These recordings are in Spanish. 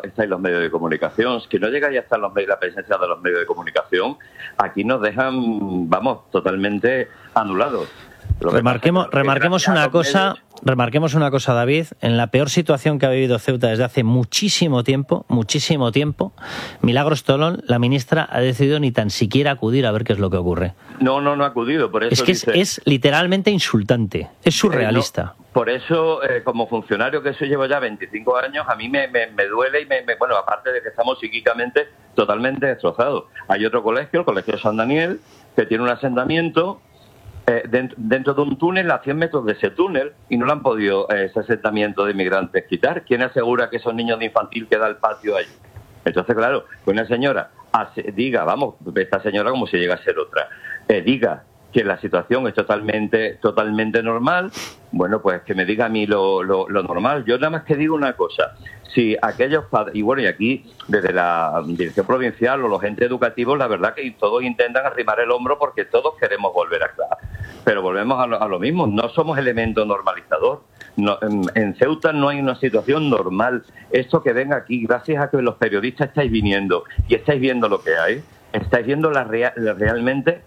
estáis los medios de comunicación. Si no llega ya a estar la presencia de los medios de comunicación, aquí nos dejan, totalmente anulados. Remarquemos una cosa, David. En la peor situación que ha vivido Ceuta desde hace muchísimo tiempo, Milagros Tolón, la ministra, ha decidido ni tan siquiera acudir a ver qué es lo que ocurre. No ha acudido, por eso es que es literalmente insultante, es surrealista. Por eso, como funcionario que soy, llevo ya 25 años, a mí me duele y bueno, aparte de que estamos psíquicamente totalmente destrozados. Hay otro colegio, el Colegio San Daniel, que tiene un asentamiento dentro de un túnel a 100 metros de ese túnel y no le han podido ese asentamiento de inmigrantes quitar. ¿Quién asegura que esos niños de infantil queda el patio allí? Entonces, claro, que una señora diga, esta señora como si llega a ser otra, diga que la situación es totalmente normal, bueno, pues que me diga a mí lo normal. Yo nada más que digo una cosa, si aquellos padres, y aquí desde la dirección provincial o los entes educativos, la verdad que todos intentan arrimar el hombro porque todos queremos volver a clase, pero volvemos a lo mismo, no somos elemento normalizador. No, en Ceuta no hay una situación normal. Esto que venga aquí, gracias a que los periodistas estáis viniendo y estáis viendo lo que hay, estáis viendo realmente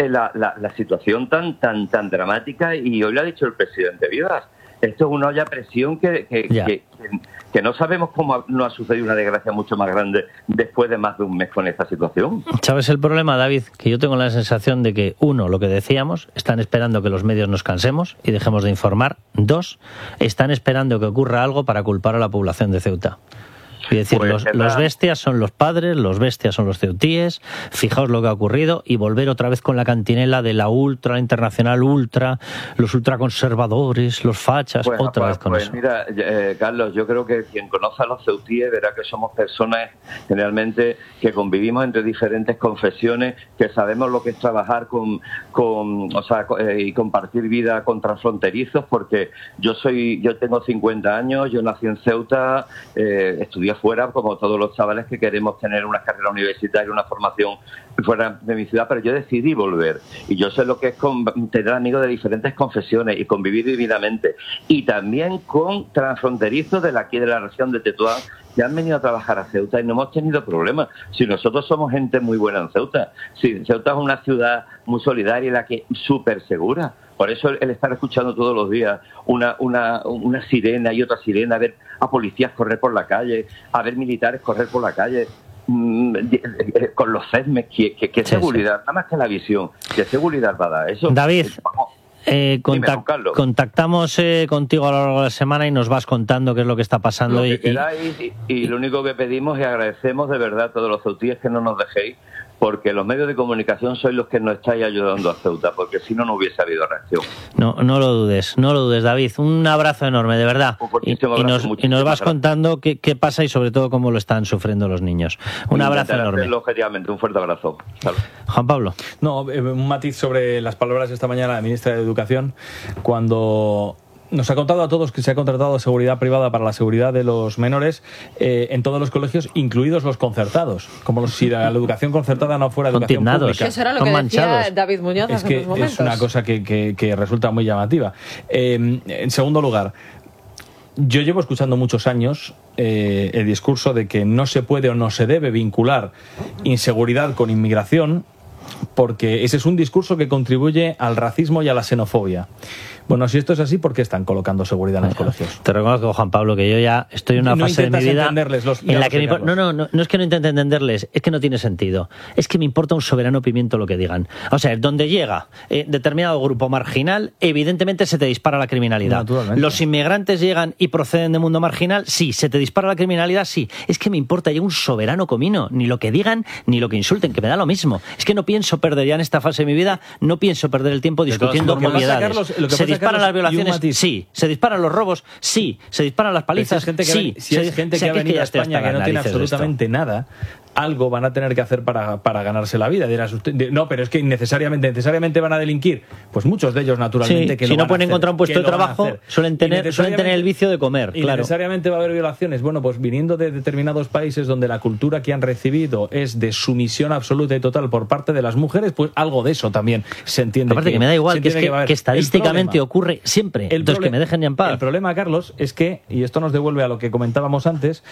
la situación tan dramática, y hoy lo ha dicho el presidente Vivas, esto es una olla a presión que no sabemos cómo no ha sucedido una desgracia mucho más grande después de más de un mes con esta situación. ¿Sabes el problema, David? Que yo tengo la sensación de que, uno, lo que decíamos, están esperando que los medios nos cansemos y dejemos de informar. Dos, están esperando que ocurra algo para culpar a la población de Ceuta. Y decir, pues los bestias son los padres, los bestias son los ceutíes, fijaos lo que ha ocurrido, y volver otra vez con la cantinela de la ultra, internacional ultra, los ultraconservadores, los fachas, otra vez con eso. Mira, Carlos, yo creo que quien conoce a los ceutíes verá que somos personas generalmente que convivimos entre diferentes confesiones, que sabemos lo que es trabajar y compartir vida con transfronterizos, porque yo tengo 50 años, yo nací en Ceuta, estudié fuera, como todos los chavales que queremos tener una carrera universitaria, una formación fuera de mi ciudad, pero yo decidí volver. Y yo sé lo que es tener amigos de diferentes confesiones y convivir divinamente. Y también con transfronterizos de aquí de la región de Tetuán, que han venido a trabajar a Ceuta y no hemos tenido problemas. Si nosotros somos gente muy buena en Ceuta. Si Ceuta es una ciudad muy solidaria y la que súper segura. Por eso el estar escuchando todos los días una sirena y otra sirena, a ver a policías correr por la calle, a ver militares correr por la calle, con los CESMES, ¿qué seguridad? Nada más que la visión, ¿qué seguridad va a dar eso? David, contactamos contigo a lo largo de la semana y nos vas contando qué es lo que está pasando. Y lo único que pedimos y agradecemos de verdad a todos los ceutíes que no nos dejéis, porque los medios de comunicación sois los que nos estáis ayudando a Ceuta, porque si no, no hubiese habido reacción. No lo dudes, David. Un abrazo enorme, de verdad. Y nos vas contando qué pasa y sobre todo cómo lo están sufriendo los niños. Un abrazo enorme. Objetivamente, un fuerte abrazo. Salud. Juan Pablo. No, un matiz sobre las palabras esta mañana de la ministra de Educación, cuando nos ha contado a todos que se ha contratado seguridad privada para la seguridad de los menores en todos los colegios, incluidos los concertados, como si la educación concertada no fuera educación pública. Eso era lo que decía David Muñoz hace unos momentos. Es una cosa que resulta muy llamativa. En segundo lugar, yo llevo escuchando muchos años el discurso de que no se puede o no se debe vincular inseguridad con inmigración, porque ese es un discurso que contribuye al racismo y a la xenofobia. Bueno, si esto es así, ¿por qué están colocando seguridad en los colegios? Te reconozco, Juan Pablo, que yo ya estoy en una fase de mi vida en la que no es que no intente entenderles, es que no tiene sentido. Es que me importa un soberano pimiento lo que digan. O sea, donde llega determinado grupo marginal, evidentemente se te dispara la criminalidad. Los inmigrantes llegan y proceden de mundo marginal, sí. Se te dispara la criminalidad, sí. Es que me importa ya un soberano comino, ni lo que digan, ni lo que insulten, que me da lo mismo. Es que no pienso perder ya en esta fase de mi vida, no pienso perder el tiempo discutiendo obviedades. Se disparan las violaciones, sí. Se disparan los robos, sí. Se disparan las palizas, sí. Si es gente que ha venido a España que no tiene absolutamente nada, algo van a tener que hacer para ganarse la vida. Dirás usted, no, pero es que necesariamente van a delinquir. Pues muchos de ellos, naturalmente, que si no pueden encontrar un puesto de trabajo, suelen tener el vicio de comer. Y necesariamente va a haber violaciones. Bueno, pues viniendo de determinados países donde la cultura que han recibido es de sumisión absoluta y total por parte de las mujeres, pues algo de eso también se entiende. Aparte que me da igual, que estadísticamente ocurre siempre. Entonces que me dejen ya en paz. El problema, Carlos, es que, y esto nos devuelve a lo que comentábamos antes,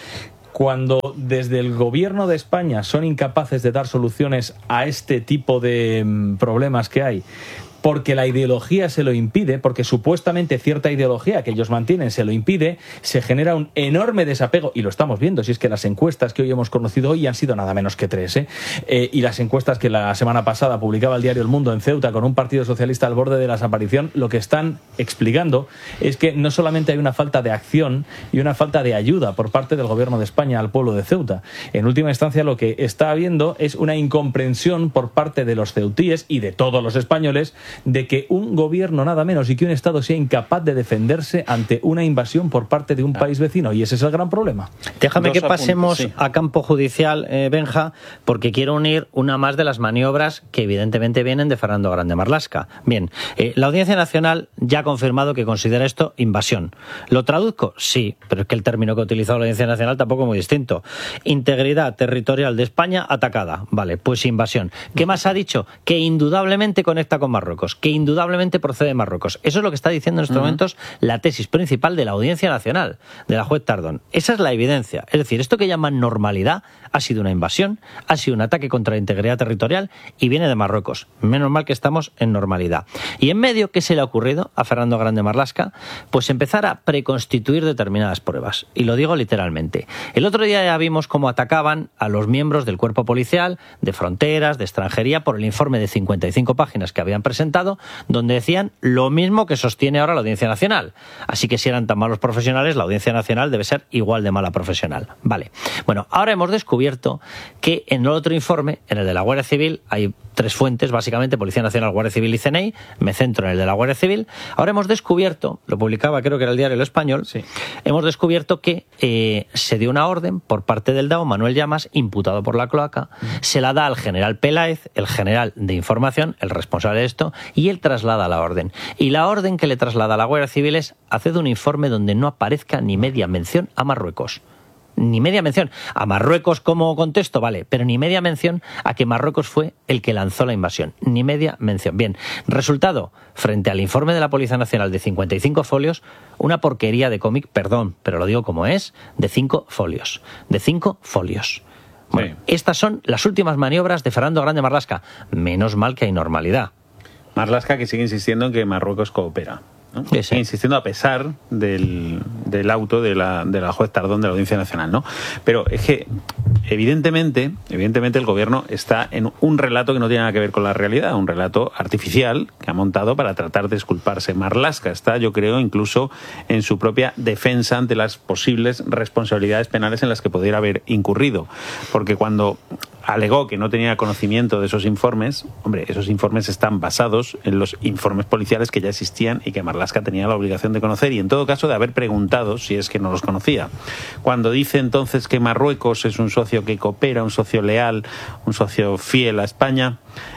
cuando desde el gobierno de España son incapaces de dar soluciones a este tipo de problemas que hay, porque la ideología se lo impide, porque supuestamente cierta ideología que ellos mantienen se lo impide, se genera un enorme desapego, y lo estamos viendo, si es que las encuestas que hoy hemos conocido hoy han sido nada menos que 3, y las encuestas que la semana pasada publicaba el diario El Mundo en Ceuta con un partido socialista al borde de la desaparición, lo que están explicando es que no solamente hay una falta de acción y una falta de ayuda por parte del gobierno de España al pueblo de Ceuta, en última instancia lo que está habiendo es una incomprensión por parte de los ceutíes y de todos los españoles de que un gobierno nada menos y que un Estado sea incapaz de defenderse ante una invasión por parte de un país vecino, y ese es el gran problema. Déjame que pasemos a campo judicial, Benja, porque quiero unir una más de las maniobras que evidentemente vienen de Fernando Grande Marlaska. Bien, la Audiencia Nacional ya ha confirmado que considera esto invasión. ¿Lo traduzco? Sí, pero es que el término que ha utilizado la Audiencia Nacional tampoco es muy distinto. Integridad territorial de España atacada. Vale, pues invasión. ¿Qué más ha dicho? Que indudablemente conecta con Marruecos, que indudablemente procede de Marruecos. Eso es lo que está diciendo en estos momentos la tesis principal de la Audiencia Nacional, de la juez Tardón. Esa es la evidencia. Es decir, esto que llaman normalidad ha sido una invasión, ha sido un ataque contra la integridad territorial y viene de Marruecos. Menos mal que estamos en normalidad. Y en medio, ¿qué se le ha ocurrido a Fernando Grande Marlaska? Pues empezar a preconstituir determinadas pruebas. Y lo digo literalmente. El otro día ya vimos cómo atacaban a los miembros del cuerpo policial, de fronteras, de extranjería, por el informe de 55 páginas que habían presentado, donde decían lo mismo que sostiene ahora la Audiencia Nacional. Así que si eran tan malos profesionales, la Audiencia Nacional debe ser igual de mala profesional. Vale. Bueno, ahora hemos descubierto que en el otro informe, en el de la Guardia Civil, hay 3 fuentes, básicamente, Policía Nacional, Guardia Civil y CNI. Me centro en el de la Guardia Civil. Ahora hemos descubierto, lo publicaba creo que era el diario El Español, sí, hemos descubierto que se dio una orden por parte del DAO, Manuel Llamas, imputado por la cloaca, se la da al general Peláez, el general de información, el responsable de esto, y él traslada la orden. Y la orden que le traslada a la Guardia Civil es hacer un informe donde no aparezca ni media mención a Marruecos. Ni media mención. A Marruecos como contexto, vale, pero ni media mención a que Marruecos fue el que lanzó la invasión. Ni media mención. Bien, resultado, frente al informe de la Policía Nacional de 55 folios, una porquería de cómic, perdón, pero lo digo como es, de 5 folios. De 5 folios. Bueno, sí. Estas son las últimas maniobras de Fernando Grande Marlaska. Menos mal que hay normalidad. Marlaska, que sigue insistiendo en que Marruecos coopera, ¿no? Sí, sí. Insistiendo a pesar del auto de la juez Tardón de la Audiencia Nacional, ¿no? Pero es que evidentemente el gobierno está en un relato que no tiene nada que ver con la realidad, un relato artificial que ha montado para tratar de exculparse. Marlaska está, yo creo, incluso en su propia defensa ante las posibles responsabilidades penales en las que pudiera haber incurrido, porque cuando alegó que no tenía conocimiento de esos informes, hombre, esos informes están basados en los informes policiales que ya existían y que Marlaska tenía la obligación de conocer, y en todo caso de haber preguntado si es que no los conocía. Cuando dice entonces que Marruecos es un socio que coopera, un socio leal, un socio fiel a España,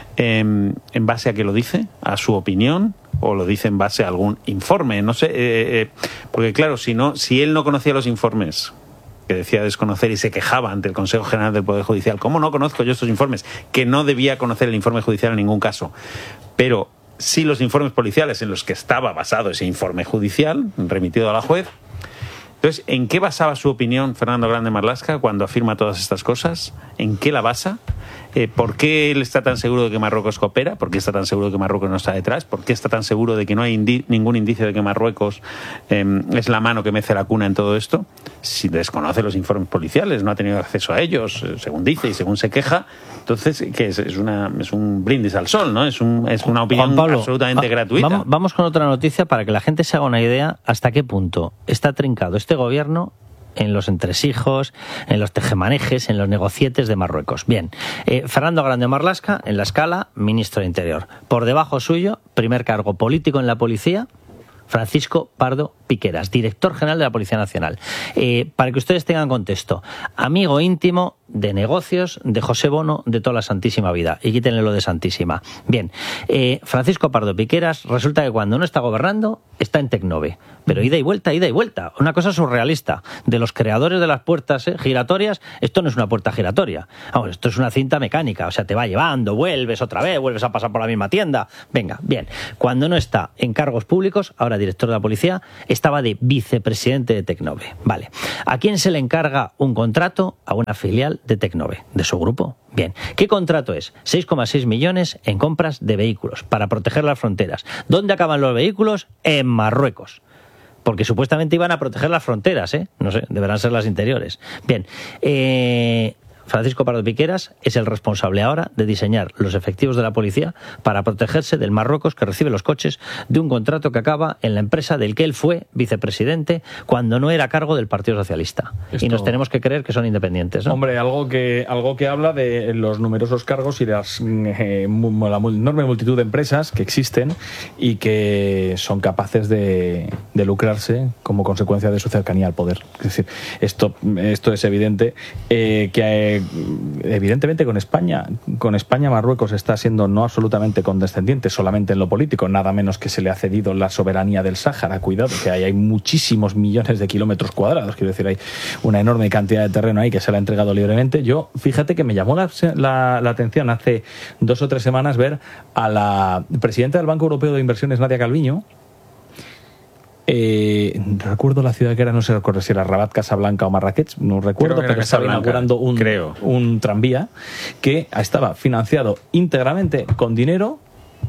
¿en base a qué lo dice? ¿A su opinión? ¿O lo dice en base a algún informe? No sé, porque claro, si él no conocía los informes que decía desconocer y se quejaba ante el Consejo General del Poder Judicial, ¿cómo no conozco yo estos informes? Que no debía conocer el informe judicial en ningún caso, pero sí los informes policiales en los que estaba basado ese informe judicial remitido a la juez. Entonces, ¿en qué basaba su opinión Fernando Grande Marlaska cuando afirma todas estas cosas? ¿En qué la basa? ¿Por qué él está tan seguro de que Marruecos coopera? ¿Por qué está tan seguro de que Marruecos no está detrás? ¿Por qué está tan seguro de que no hay ningún indicio de que Marruecos es la mano que mece la cuna en todo esto? Si desconoce los informes policiales, no ha tenido acceso a ellos, según dice y según se queja, entonces ¿qué es? Es un brindis al sol, ¿no? Es una opinión Pablo, absolutamente gratuita. Vamos con otra noticia para que la gente se haga una idea hasta qué punto está trincado este gobierno en los entresijos, en los tejemanejes, en los negocietes de Marruecos. Bien, Fernando Grande Marlaska, en la escala, ministro de Interior. Por debajo suyo, primer cargo político en la policía, Francisco Pardo Piqueras, director general de la Policía Nacional. Para que ustedes tengan contexto, amigo íntimo de negocios, de José Bono, de toda la santísima vida. Y quítenle lo de santísima. Bien, Francisco Pardo Piqueras, resulta que cuando no está gobernando, está en Tecnove. Pero ida y vuelta. Una cosa surrealista. De los creadores de las puertas giratorias, esto no es una puerta giratoria. Vamos, esto es una cinta mecánica. O sea, te va llevando, vuelves otra vez, vuelves a pasar por la misma tienda. Venga, bien. Cuando no está en cargos públicos, ahora director de la policía, estaba de vicepresidente de Tecnove. Vale. ¿A quién se le encarga un contrato? A una filial de Tecnove, de su grupo. Bien. ¿Qué contrato es? 6,6 millones en compras de vehículos para proteger las fronteras. ¿Dónde acaban los vehículos? En Marruecos. Porque supuestamente iban a proteger las fronteras, ¿eh? No sé, deberán ser las interiores. Bien, Francisco Pardo Piqueras es el responsable ahora de diseñar los efectivos de la policía para protegerse del Marruecos que recibe los coches de un contrato que acaba en la empresa del que él fue vicepresidente cuando no era a cargo del Partido Socialista. Y nos tenemos que creer que son independientes, ¿no? Hombre, algo que habla de los numerosos cargos y de la enorme multitud de empresas que existen y que son capaces de lucrarse como consecuencia de su cercanía al poder. Es decir, esto es evidente que evidentemente con España Marruecos está siendo no absolutamente condescendiente solamente en lo político, nada menos que se le ha cedido la soberanía del Sáhara. Cuidado, que hay muchísimos millones de kilómetros cuadrados, quiero decir, hay una enorme cantidad de terreno ahí que se le ha entregado libremente. Yo, fíjate que me llamó la atención hace 2 o 3 semanas ver a la presidenta del Banco Europeo de Inversiones, Nadia Calviño. Recuerdo la ciudad que era, no sé si era Rabat, Casablanca o Marrakech, no recuerdo, pero estaba inaugurando un tranvía que estaba financiado íntegramente con dinero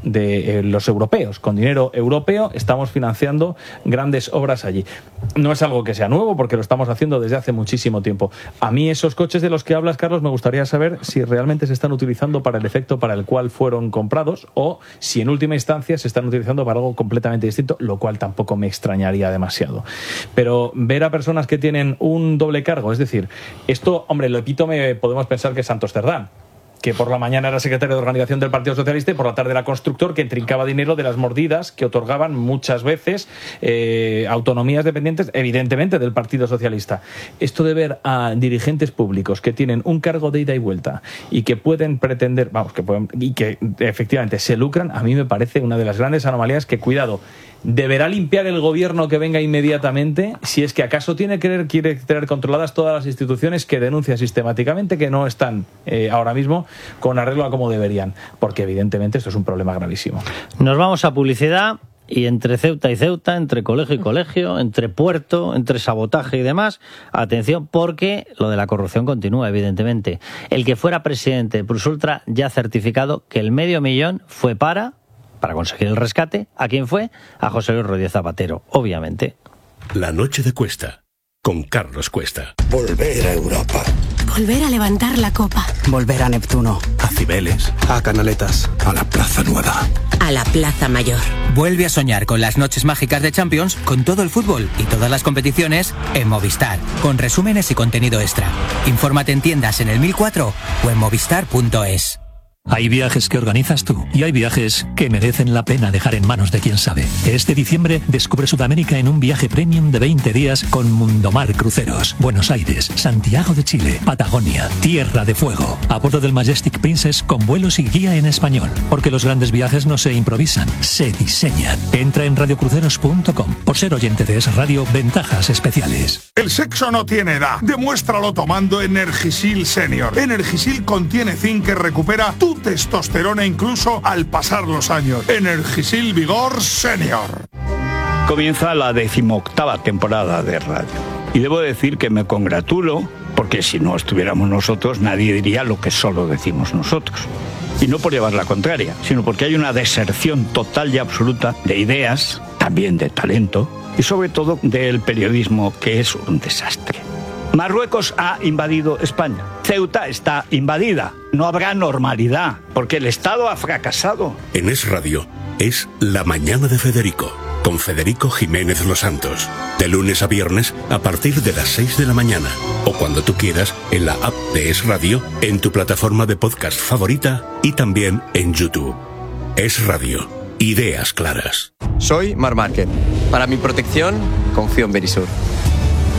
de los europeos. Con dinero europeo estamos financiando grandes obras allí. No es algo que sea nuevo porque lo estamos haciendo desde hace muchísimo tiempo. A mí esos coches de los que hablas, Carlos, me gustaría saber si realmente se están utilizando para el efecto para el cual fueron comprados o si en última instancia se están utilizando para algo completamente distinto, lo cual tampoco me extrañaría demasiado. Pero ver a personas que tienen un doble cargo, es decir, esto, hombre, lo epítome podemos pensar que es Santos Cerdán, que por la mañana era secretario de organización del Partido Socialista y por la tarde era constructor que trincaba dinero de las mordidas que otorgaban muchas veces autonomías dependientes, evidentemente, del Partido Socialista. Esto de ver a dirigentes públicos que tienen un cargo de ida y vuelta y que pueden pretender, y que efectivamente se lucran, a mí me parece una de las grandes anomalías que, cuidado, deberá limpiar el gobierno que venga inmediatamente si es que acaso quiere tener controladas todas las instituciones que denuncian sistemáticamente que no están ahora mismo con arreglo a como deberían, porque evidentemente esto es un problema gravísimo. Nos vamos a publicidad y entre Ceuta y Ceuta, entre colegio y colegio, entre puerto, entre sabotaje y demás, atención, porque lo de la corrupción continúa, evidentemente. El que fuera presidente de Prusultra ya ha certificado que el $500.000 fue para conseguir el rescate. ¿A quién fue? A José Luis Rodríguez Zapatero, obviamente. La noche de Cuesta, con Carlos Cuesta. Volver a Europa. Volver a levantar la copa. Volver a Neptuno. A Cibeles. A Canaletas. A la Plaza Nueva. A la Plaza Mayor. Vuelve a soñar con las noches mágicas de Champions, con todo el fútbol y todas las competiciones en Movistar, con resúmenes y contenido extra. Infórmate en tiendas en el 1004 o en movistar.es. Hay viajes que organizas tú y hay viajes que merecen la pena dejar en manos de quien sabe. Este diciembre descubre Sudamérica en un viaje premium de 20 días con Mundomar Cruceros. Buenos Aires, Santiago de Chile, Patagonia, Tierra de Fuego. A bordo del Majestic Princess con vuelos y guía en español. Porque los grandes viajes no se improvisan, se diseñan. Entra en radiocruceros.com. Por ser oyente de Es Radio, ventajas especiales. El sexo no tiene edad. Demuéstralo tomando Energisil Senior. Energisil contiene zinc que recupera tu testosterona incluso al pasar los años. Energisil Vigor Senior. Comienza la 18ª temporada de radio. Y debo decir que me congratulo, porque si no estuviéramos nosotros, nadie diría lo que solo decimos nosotros. Y no por llevar la contraria, sino porque hay una deserción total y absoluta de ideas, también de talento, y sobre todo del periodismo, que es un desastre. Marruecos ha invadido España. Ceuta está invadida. No habrá normalidad, porque el Estado ha fracasado. En Es Radio es La Mañana de Federico, con Federico Jiménez Los Santos. De lunes a viernes a partir de las 6 de la mañana. O cuando tú quieras en la app de Es Radio, en tu plataforma de podcast favorita y también en YouTube. Es Radio. Ideas claras. Soy Marc Márquez. Para mi protección, confío en Verisur.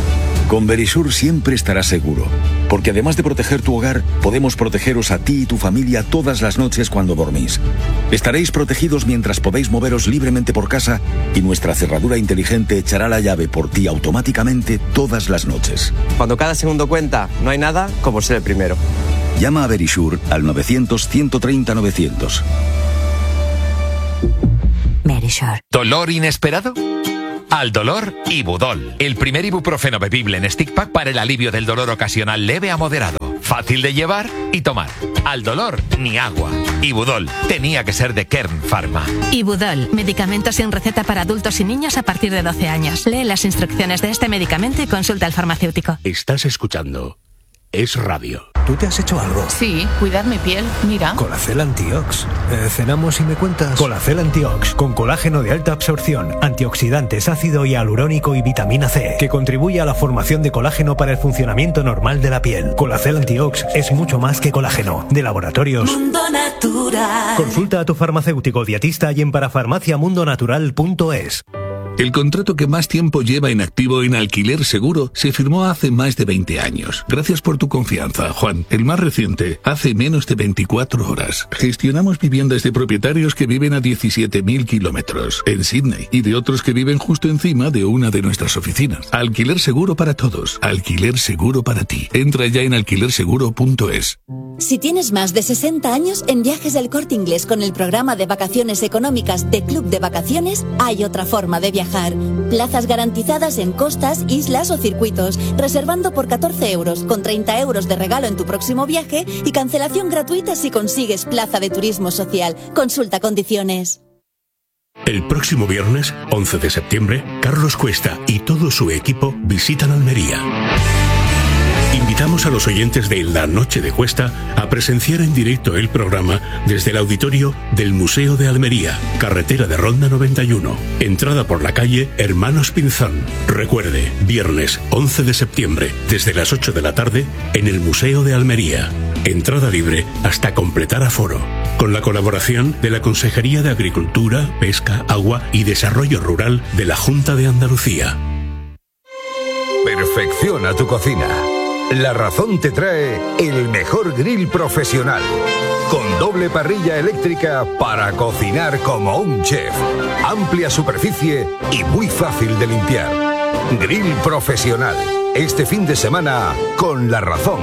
Con Verisur siempre estarás seguro, porque además de proteger tu hogar, podemos protegeros a ti y tu familia todas las noches cuando dormís. Estaréis protegidos mientras podéis moveros libremente por casa y nuestra cerradura inteligente echará la llave por ti automáticamente todas las noches. Cuando cada segundo cuenta, no hay nada como ser el primero. Llama a Verisur al 900-130-900. Verisur. ¿Dolor inesperado? Al dolor, Ibudol, el primer ibuprofeno bebible en stick pack para el alivio del dolor ocasional leve a moderado. Fácil de llevar y tomar. Al dolor, ni agua. Ibudol, tenía que ser de Kern Pharma. Ibudol, medicamento sin receta para adultos y niños a partir de 12 años. Lee las instrucciones de este medicamento y consulta al farmacéutico. Estás escuchando Es Radio. ¿Tú te has hecho algo? Sí, cuidar mi piel, mira. Colacel Antiox. Cenamos y me cuentas. Colacel Antiox, con colágeno de alta absorción, antioxidantes, ácido hialurónico y vitamina C, que contribuye a la formación de colágeno para el funcionamiento normal de la piel. Colacel Antiox es mucho más que colágeno. De Laboratorios Mundo Natural. Consulta a tu farmacéutico dietista y en parafarmaciamundonatural.es. El contrato que más tiempo lleva en activo en Alquiler Seguro se firmó hace más de 20 años. Gracias por tu confianza, Juan. El más reciente, hace menos de 24 horas. Gestionamos viviendas de propietarios que viven a 17.000 kilómetros en Sydney y de otros que viven justo encima de una de nuestras oficinas. Alquiler Seguro para todos. Alquiler Seguro para ti. Entra ya en alquilerseguro.es. Si tienes más de 60 años, en Viajes del Corte Inglés con el programa de vacaciones económicas de Club de Vacaciones, hay otra forma de viajar. Plazas garantizadas en costas, islas o circuitos, reservando por 14 euros, con 30 euros de regalo en tu próximo viaje y cancelación gratuita si consigues plaza de turismo social. Consulta condiciones. El próximo viernes, 11 de septiembre, Carlos Cuesta y todo su equipo visitan Almería. Invitamos a los oyentes de La Noche de Cuesta a presenciar en directo el programa desde el auditorio del Museo de Almería, carretera de Ronda 91, entrada por la calle Hermanos Pinzón. Recuerde, viernes 11 de septiembre, desde las 8 de la tarde, en el Museo de Almería. Entrada libre hasta completar aforo. Con la colaboración de la Consejería de Agricultura, Pesca, Agua y Desarrollo Rural de la Junta de Andalucía. Perfecciona tu cocina. La Razón te trae el mejor grill profesional, con doble parrilla eléctrica para cocinar como un chef, amplia superficie y muy fácil de limpiar. Grill profesional, este fin de semana con La Razón.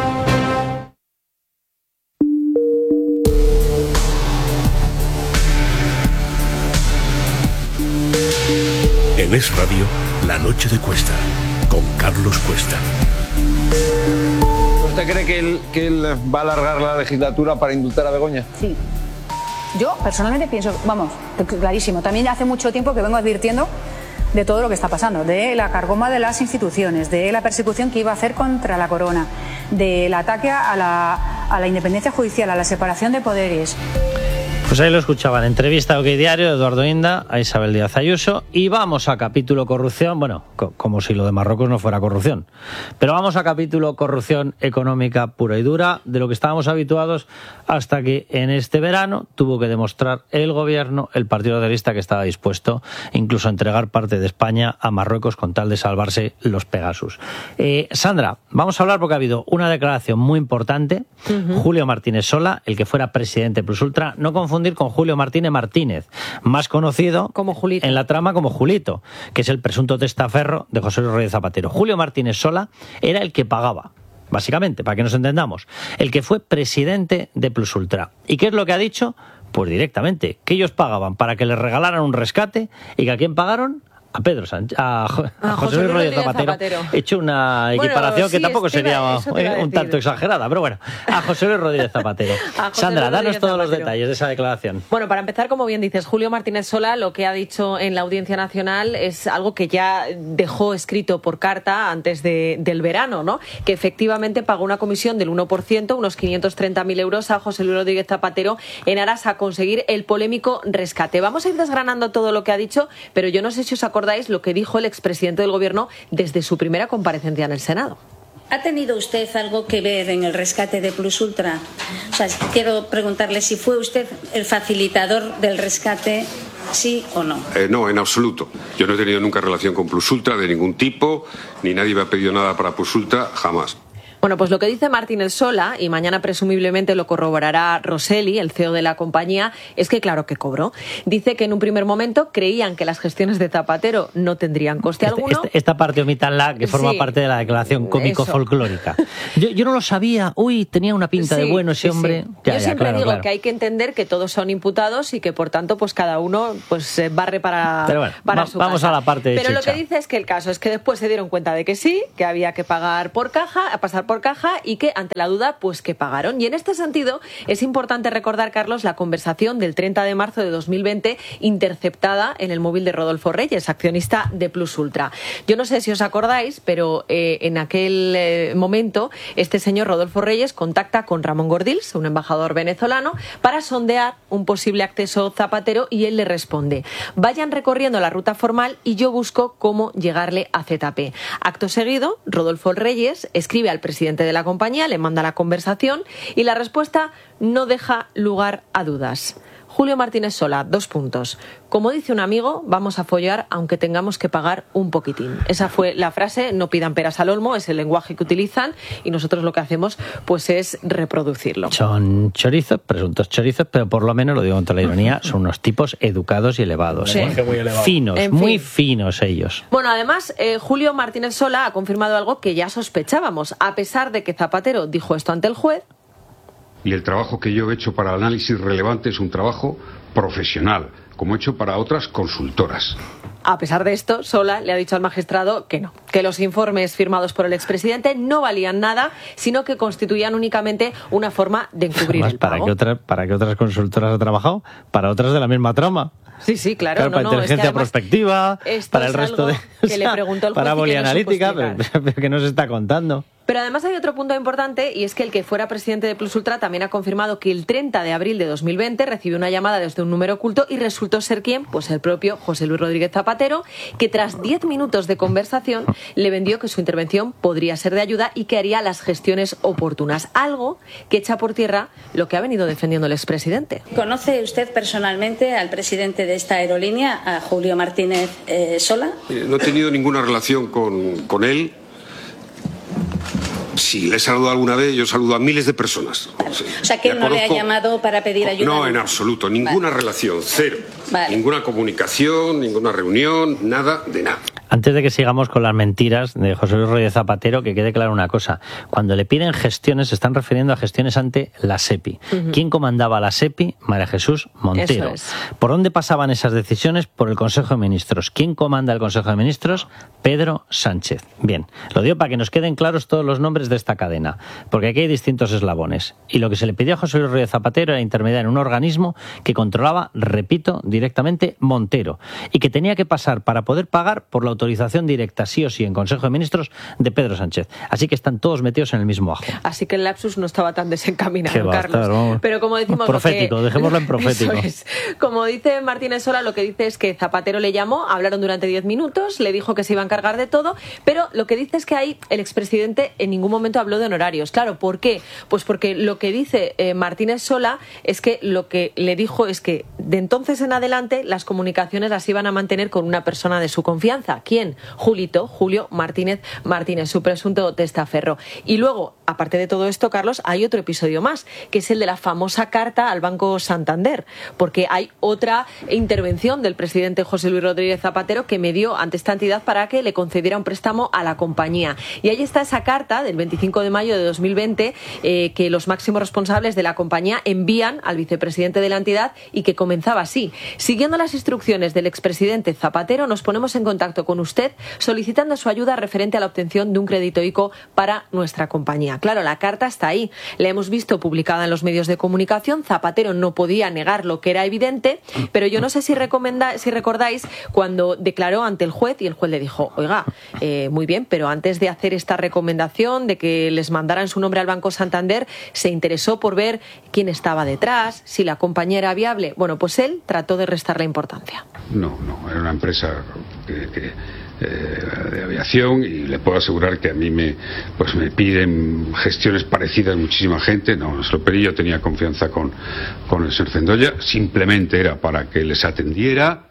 En Es Radio, La Noche de Cuesta, con Carlos Cuesta. ¿Usted cree que él va a alargar la legislatura para indultar a Begoña? Sí. Yo personalmente pienso, vamos, clarísimo. También hace mucho tiempo que vengo advirtiendo de todo lo que está pasando, de la carcoma de las instituciones, de la persecución que iba a hacer contra la corona, del ataque a la independencia judicial, a la separación de poderes. Pues ahí lo escuchaban, entrevista a OK Diario, Eduardo Inda, a Isabel Díaz Ayuso, y vamos a capítulo corrupción, bueno, como si lo de Marruecos no fuera corrupción, pero vamos a capítulo corrupción económica pura y dura, de lo que estábamos habituados hasta que en este verano tuvo que demostrar el gobierno, el Partido Socialista, que estaba dispuesto incluso a entregar parte de España a Marruecos con tal de salvarse los Pegasus. Sandra, vamos a hablar porque ha habido una declaración muy importante. Julio Martínez Sola, el que fuera presidente Plus Ultra, no confundir con Julio Martínez Martínez, más conocido como Julito, en la trama como Julito, que es el presunto testaferro de José Luis Rodríguez Zapatero. Julio Martínez Sola era el que pagaba, básicamente, para que nos entendamos, el que fue presidente de Plus Ultra. ¿Y qué es lo que ha dicho? Pues directamente, que ellos pagaban para que les regalaran un rescate y que ¿a quién pagaron? A Pedro Sánchez, a José Luis Rodríguez Zapatero. He hecho una equiparación que tampoco sería un tanto exagerada, pero bueno, a José Luis Rodríguez Zapatero. Sandra, danos todos los detalles de esa declaración. Bueno, para empezar, como bien dices, Julio Martínez Sola lo que ha dicho en la Audiencia Nacional es algo que ya dejó escrito por carta antes del verano, ¿no? Que efectivamente pagó una comisión del 1%, unos 530.000 euros, a José Luis Rodríguez Zapatero en aras a conseguir el polémico rescate. Vamos a ir desgranando todo lo que ha dicho, pero yo no sé si os acordáis lo que dijo el expresidente del Gobierno desde su primera comparecencia en el Senado. ¿Ha tenido usted algo que ver en el rescate de Plus Ultra? O sea, quiero preguntarle si fue usted el facilitador del rescate ¿Sí o no? No, en absoluto. Yo no he tenido nunca relación con Plus Ultra de ningún tipo, ni nadie me ha pedido nada para Plus Ultra, jamás. Bueno, pues lo que dice Martínez Sola, y mañana presumiblemente lo corroborará Rosselli, el CEO de la compañía, es que claro que cobró. Dice que en un primer momento creían que las gestiones de Zapatero no tendrían coste alguno. Esta parte omítanla, que forma parte de la declaración cómico-folclórica. Yo no lo sabía. Uy, tenía una pinta de bueno ese hombre. Yo siempre digo que hay que entender que todos son imputados y que por tanto pues cada uno pues barre para su vamos casa. A la parte de Pero chicha. lo que dice es que el caso es que después se dieron cuenta de que sí, que había que pagar por caja, pasar por caja, y que ante la duda pues que pagaron. Y en este sentido es importante recordar, Carlos, la conversación del 30 de marzo de 2020 interceptada en el móvil de Rodolfo Reyes, accionista de Plus Ultra. Yo no sé si os acordáis, pero en aquel momento este señor Rodolfo Reyes contacta con Ramón Gordills, un embajador venezolano, para sondear un posible acceso Zapatero, y él le responde: vayan recorriendo la ruta formal y yo busco cómo llegarle a ZP. Acto seguido, Rodolfo Reyes escribe al presidente de la compañía, le manda la conversación y la respuesta no deja lugar a dudas. Julio Martínez Sola, 2 puntos. Como dice un amigo, vamos a follar aunque tengamos que pagar un poquitín. Esa fue la frase, no pidan peras al olmo, es el lenguaje que utilizan y nosotros lo que hacemos pues es reproducirlo. Son chorizos, presuntos chorizos, pero por lo menos, lo digo con toda la ironía, son unos tipos educados y elevados. Sí. Muy elevado. Finos, muy finos ellos. Bueno, además, Julio Martínez Sola ha confirmado algo que ya sospechábamos. A pesar de que Zapatero dijo esto ante el juez, Y el trabajo que yo he hecho para el análisis relevante es un trabajo profesional, como he hecho para otras consultoras. a pesar de esto, Sola le ha dicho al magistrado que no, que los informes firmados por el expresidente no valían nada, sino que constituían únicamente una forma de encubrir el pago. ¿Para qué otras consultoras ha trabajado? Para otras de la misma trama. Sí, claro. Para inteligencia prospectiva, para el resto de... que le preguntó el juez para polianalítica, no pero que no se está contando. Pero además hay otro punto importante, y es que el que fuera presidente de Plus Ultra también ha confirmado que el 30 de abril de 2020 recibió una llamada desde un número oculto y resultó ser ¿quién? Pues el propio José Luis Rodríguez Zapatero, que tras 10 minutos de conversación le vendió que su intervención podría ser de ayuda y que haría las gestiones oportunas. Algo que echa por tierra lo que ha venido defendiendo el expresidente. ¿Conoce usted personalmente al presidente de esta aerolínea, a Julio Martínez Sola? No he tenido ninguna relación con él. Si le he saludado alguna vez, yo saludo a miles de personas. Sí. O sea, que él no le ha llamado para pedir ayuda. No, en absoluto. Ninguna relación, cero. Ninguna comunicación, ninguna reunión, nada de nada. Antes de que sigamos con las mentiras de José Luis Rodríguez Zapatero, que quede claro una cosa. Cuando le piden gestiones, se están refiriendo a gestiones ante la SEPI. ¿Quién comandaba la SEPI? María Jesús Montero. Eso es. ¿Por dónde pasaban esas decisiones? Por el Consejo de Ministros. ¿Quién comanda el Consejo de Ministros? Pedro Sánchez. Bien, lo digo para que nos queden claros todos los nombres de esta cadena, porque aquí hay distintos eslabones. Y lo que se le pidió a José Luis Rodríguez Zapatero era intermediar en un organismo que controlaba, repito, directamente Montero, y que tenía que pasar para poder pagar por la autorización directa, sí o sí, en Consejo de Ministros de Pedro Sánchez. Así que están todos metidos en el mismo ajo. Así que el lapsus no estaba tan desencaminado, Va, Carlos. Claro, pero como decimos... profético, dejémoslo en profético. Eso es. Como dice Martínez Sola, lo que dice es que Zapatero le llamó, hablaron durante 10 minutos, le dijo que se iba a encargar de todo, pero lo que dice es que ahí el expresidente en ningún momento habló de honorarios. Claro, ¿por qué? Pues porque lo que dice Martínez Sola es que lo que le dijo es que de entonces en adelante las comunicaciones las iban a mantener con una persona de su confianza. ¿Quién? Julio Martínez, su presunto testaferro. Y luego, aparte de todo esto, Carlos, hay otro episodio más, que es el de la famosa carta al Banco Santander, porque hay otra intervención del presidente José Luis Rodríguez Zapatero que medió ante esta entidad para que le concediera un préstamo a la compañía. Y ahí está esa carta del 25 de mayo de 2020 que los máximos responsables de la compañía envían al vicepresidente de la entidad y que comenzaba así: siguiendo las instrucciones del expresidente Zapatero, nos ponemos en contacto con usted solicitando su ayuda referente a la obtención de un crédito ICO para nuestra compañía. Claro, la carta está ahí, la hemos visto publicada en los medios de comunicación. Zapatero no podía negar lo que era evidente, pero yo no sé si recordáis cuando declaró ante el juez y el juez le dijo: oiga, muy bien, pero antes de hacer esta recomendación de que les mandaran su nombre al Banco Santander, se interesó por ver quién estaba detrás, si la compañía era viable. Bueno, pues él trató de restar la importancia. No, era una empresa que de aviación, y le puedo asegurar que a mí me piden gestiones parecidas muchísima gente. No se lo pedí, yo tenía confianza con el señor Zendoya, simplemente era para que les atendiera.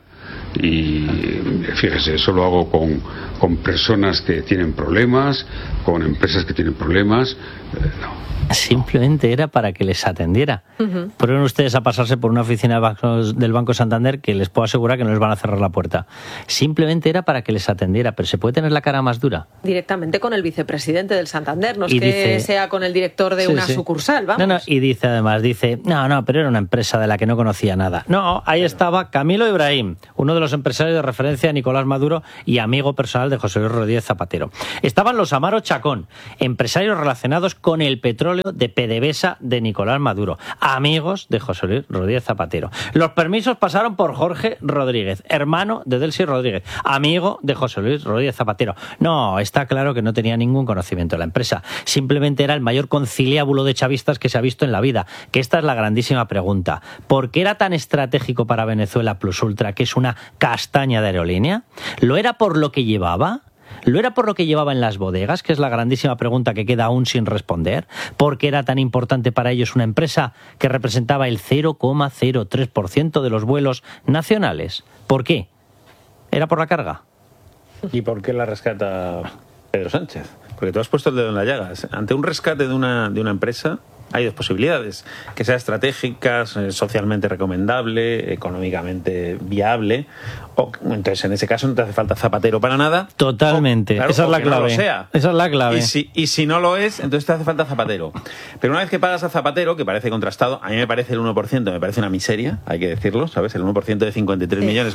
Y fíjese, eso lo hago con personas que tienen problemas, con empresas que tienen problemas. No. Simplemente era para que les atendiera. Prueben ustedes a pasarse por una oficina del Banco Santander, que les puedo asegurar que no les van a cerrar la puerta. Simplemente era para que les atendiera, pero se puede tener la cara más dura. Directamente con el vicepresidente del Santander, no es que sea con el director de una sucursal, vamos. No, y dice además, no, pero era una empresa de la que no conocía nada. No, ahí estaba Camilo Ibrahim, uno de los empresarios de referencia de Nicolás Maduro y amigo personal de José Luis Rodríguez Zapatero. Estaban los Amaro Chacón, empresarios relacionados con el petróleo de PDVSA de Nicolás Maduro, amigos de José Luis Rodríguez Zapatero. Los permisos pasaron por Jorge Rodríguez, hermano de Delcy Rodríguez, amigo de José Luis Rodríguez Zapatero. No, está claro que no tenía ningún conocimiento de la empresa. Simplemente era el mayor conciliábulo de chavistas que se ha visto en la vida. Que esta es la grandísima pregunta. ¿Por qué era tan estratégico para Venezuela Plus Ultra, que es una castaña de aerolínea? ¿Lo era por lo que llevaba? ¿Lo era por lo que llevaba en las bodegas? Que es la grandísima pregunta que queda aún sin responder. ¿Por qué era tan importante para ellos una empresa que representaba el 0,03% de los vuelos nacionales? ¿Por qué? ¿Era por la carga? ¿Y por qué la rescata Pedro Sánchez? Porque tú has puesto el dedo en la llaga. Ante un rescate de una empresa hay dos posibilidades: que sea estratégica, socialmente recomendable, económicamente viable, o entonces en ese caso no te hace falta Zapatero para nada. Totalmente, claro, esa es la clave. No lo sea. Esa es la clave. Y si no lo es, entonces te hace falta Zapatero. Pero una vez que pagas a Zapatero, que parece contrastado, a mí me parece el 1%, me parece una miseria, hay que decirlo, ¿sabes? El 1% de 53 millones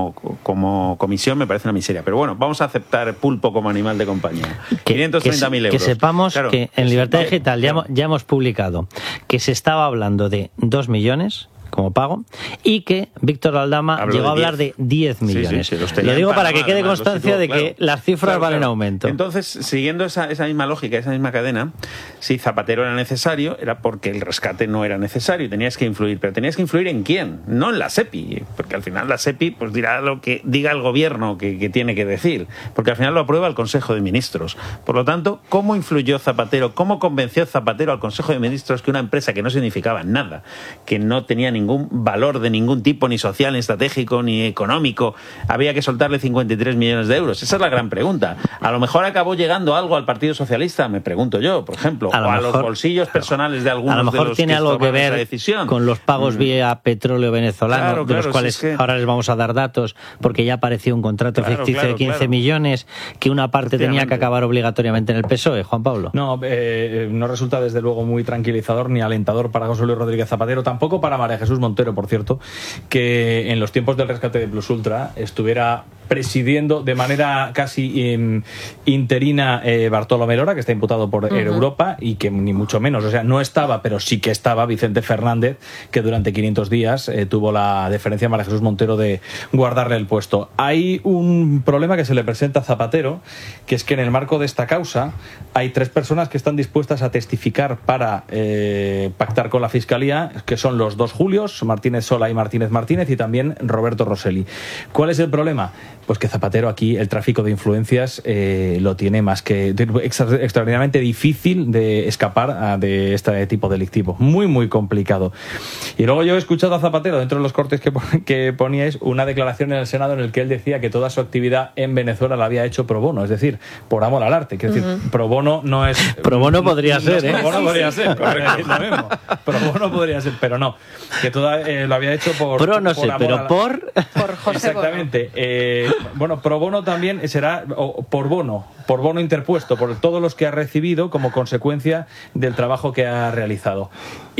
como comisión me parece una miseria. Pero bueno, vamos a aceptar pulpo como animal de compañía. 530.000 euros. Que sepamos, claro, que en Libertad Digital ya hemos publicado que se estaba hablando de 2 millones como pago, y que Víctor Aldama llegó a hablar de 10 millones. Sí, lo digo para que quede constancia de que las cifras van en aumento. Entonces, siguiendo esa misma lógica, esa misma cadena, si Zapatero era necesario, era porque el rescate no era necesario y tenías que influir. Pero tenías que influir ¿en quién? No en la SEPI, porque al final la SEPI pues dirá lo que diga el gobierno que tiene que decir, porque al final lo aprueba el Consejo de Ministros. Por lo tanto, ¿cómo influyó Zapatero? ¿Cómo convenció Zapatero al Consejo de Ministros que una empresa que no significaba nada, que no tenía ningún valor de ningún tipo, ni social, ni estratégico, ni económico, había que soltarle 53 millones de euros? Esa es la gran pregunta. A lo mejor acabó llegando algo al Partido Socialista, me pregunto yo, por ejemplo, o a los bolsillos personales de algunos de los que toman esa decisión. A lo mejor tiene algo que ver con los pagos vía petróleo venezolano, de los cuales ahora les vamos a dar datos, porque ya apareció un contrato ficticio de 15 millones, que una parte tenía que acabar obligatoriamente en el PSOE. Juan Pablo. No resulta desde luego muy tranquilizador ni alentador para José Luis Rodríguez Zapatero, tampoco para María Jesús Montero, por cierto, que en los tiempos del rescate de Plus Ultra estuviera presidiendo de manera casi interina Bartolomé Lora, que está imputado por Europa, y que ni mucho menos, o sea, no estaba, pero sí que estaba Vicente Fernández, que durante 500 días tuvo la deferencia a María Jesús Montero de guardarle el puesto. Hay un problema que se le presenta a Zapatero, que es que en el marco de esta causa hay 3 personas que están dispuestas a testificar para pactar con la Fiscalía, que son los 2 Julios, Martínez Sola y Martínez Martínez, y también Roberto Rosselli. ¿Cuál es el problema? Pues que Zapatero aquí el tráfico de influencias lo tiene más que extraordinariamente difícil de escapar de este tipo delictivo. Muy, muy complicado. Y luego yo he escuchado a Zapatero, dentro de los cortes que poníais, una declaración en el Senado en el que él decía que toda su actividad en Venezuela la había hecho pro bono, es decir, por amor al arte. Quiero decir, pro bono no es... Pro bono podría ser, ¿eh? Pro bono podría ser, correcto. Pro bono podría ser, pero no. Que lo había hecho por... Pro no sé, pero por José. Exactamente. Bueno, pro bono también será por bono interpuesto, por todos los que ha recibido como consecuencia del trabajo que ha realizado.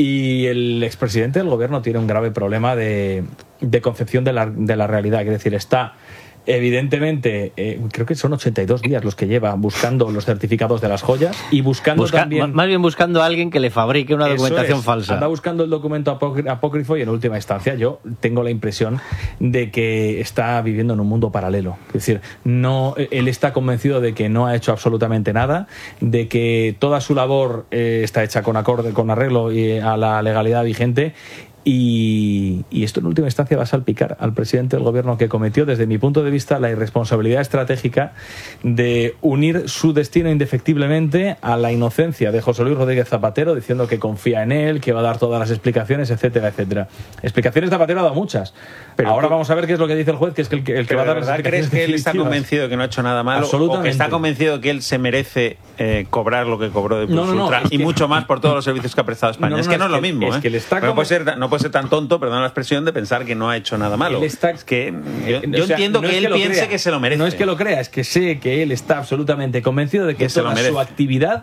Y el expresidente del gobierno tiene un grave problema de concepción de la realidad, es decir, está... Evidentemente, creo que son 82 días los que lleva buscando los certificados de las joyas y buscando también... Más bien buscando a alguien que le fabrique una documentación falsa. Anda buscando el documento apócrifo y en última instancia yo tengo la impresión de que está viviendo en un mundo paralelo. Es decir, él está convencido de que no ha hecho absolutamente nada, de que toda su labor está hecha con arreglo a la legalidad vigente, Y esto en última instancia va a salpicar al presidente del gobierno, que cometió, desde mi punto de vista, la irresponsabilidad estratégica de unir su destino indefectiblemente a la inocencia de José Luis Rodríguez Zapatero, diciendo que confía en él, que va a dar todas las explicaciones, etcétera, etcétera. Explicaciones Zapatero ha dado muchas. Pero ahora vamos a ver qué es lo que dice el juez, que es el que va a dar las explicaciones. ¿Crees que él está convencido de que no ha hecho nada malo? Absolutamente. ¿O que está convencido de que él se merece cobrar lo que cobró de Plus Ultra y mucho más por todos los servicios que ha prestado a España? Es que no es lo mismo. Es que no puede ser tan tonto, perdón la expresión, de pensar que no ha hecho nada malo. Es que yo entiendo que él piense que se lo merece. No es que lo crea, es que sé que él está absolutamente convencido de que toda su actividad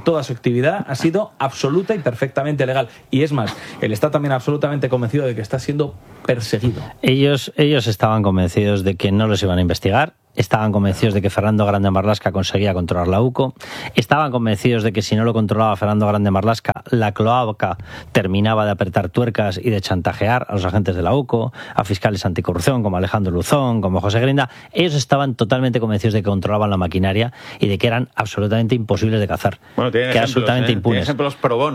ha sido absoluta y perfectamente legal. Y es más, él está también absolutamente convencido de que está siendo perseguido. Ellos estaban convencidos de que no los iban a investigar. Estaban convencidos de que Fernando Grande Marlaska conseguía controlar la UCO. Estaban convencidos de que si no lo controlaba Fernando Grande Marlaska, la cloaca terminaba de apretar tuercas y de chantajear a los agentes de la UCO, a fiscales anticorrupción como Alejandro Luzón, como José Grinda. Ellos estaban totalmente convencidos de que controlaban la maquinaria y de que eran absolutamente imposibles de cazar. Bueno, tienen ejemplos, absolutamente impunes. Tienen ejemplos pro bono.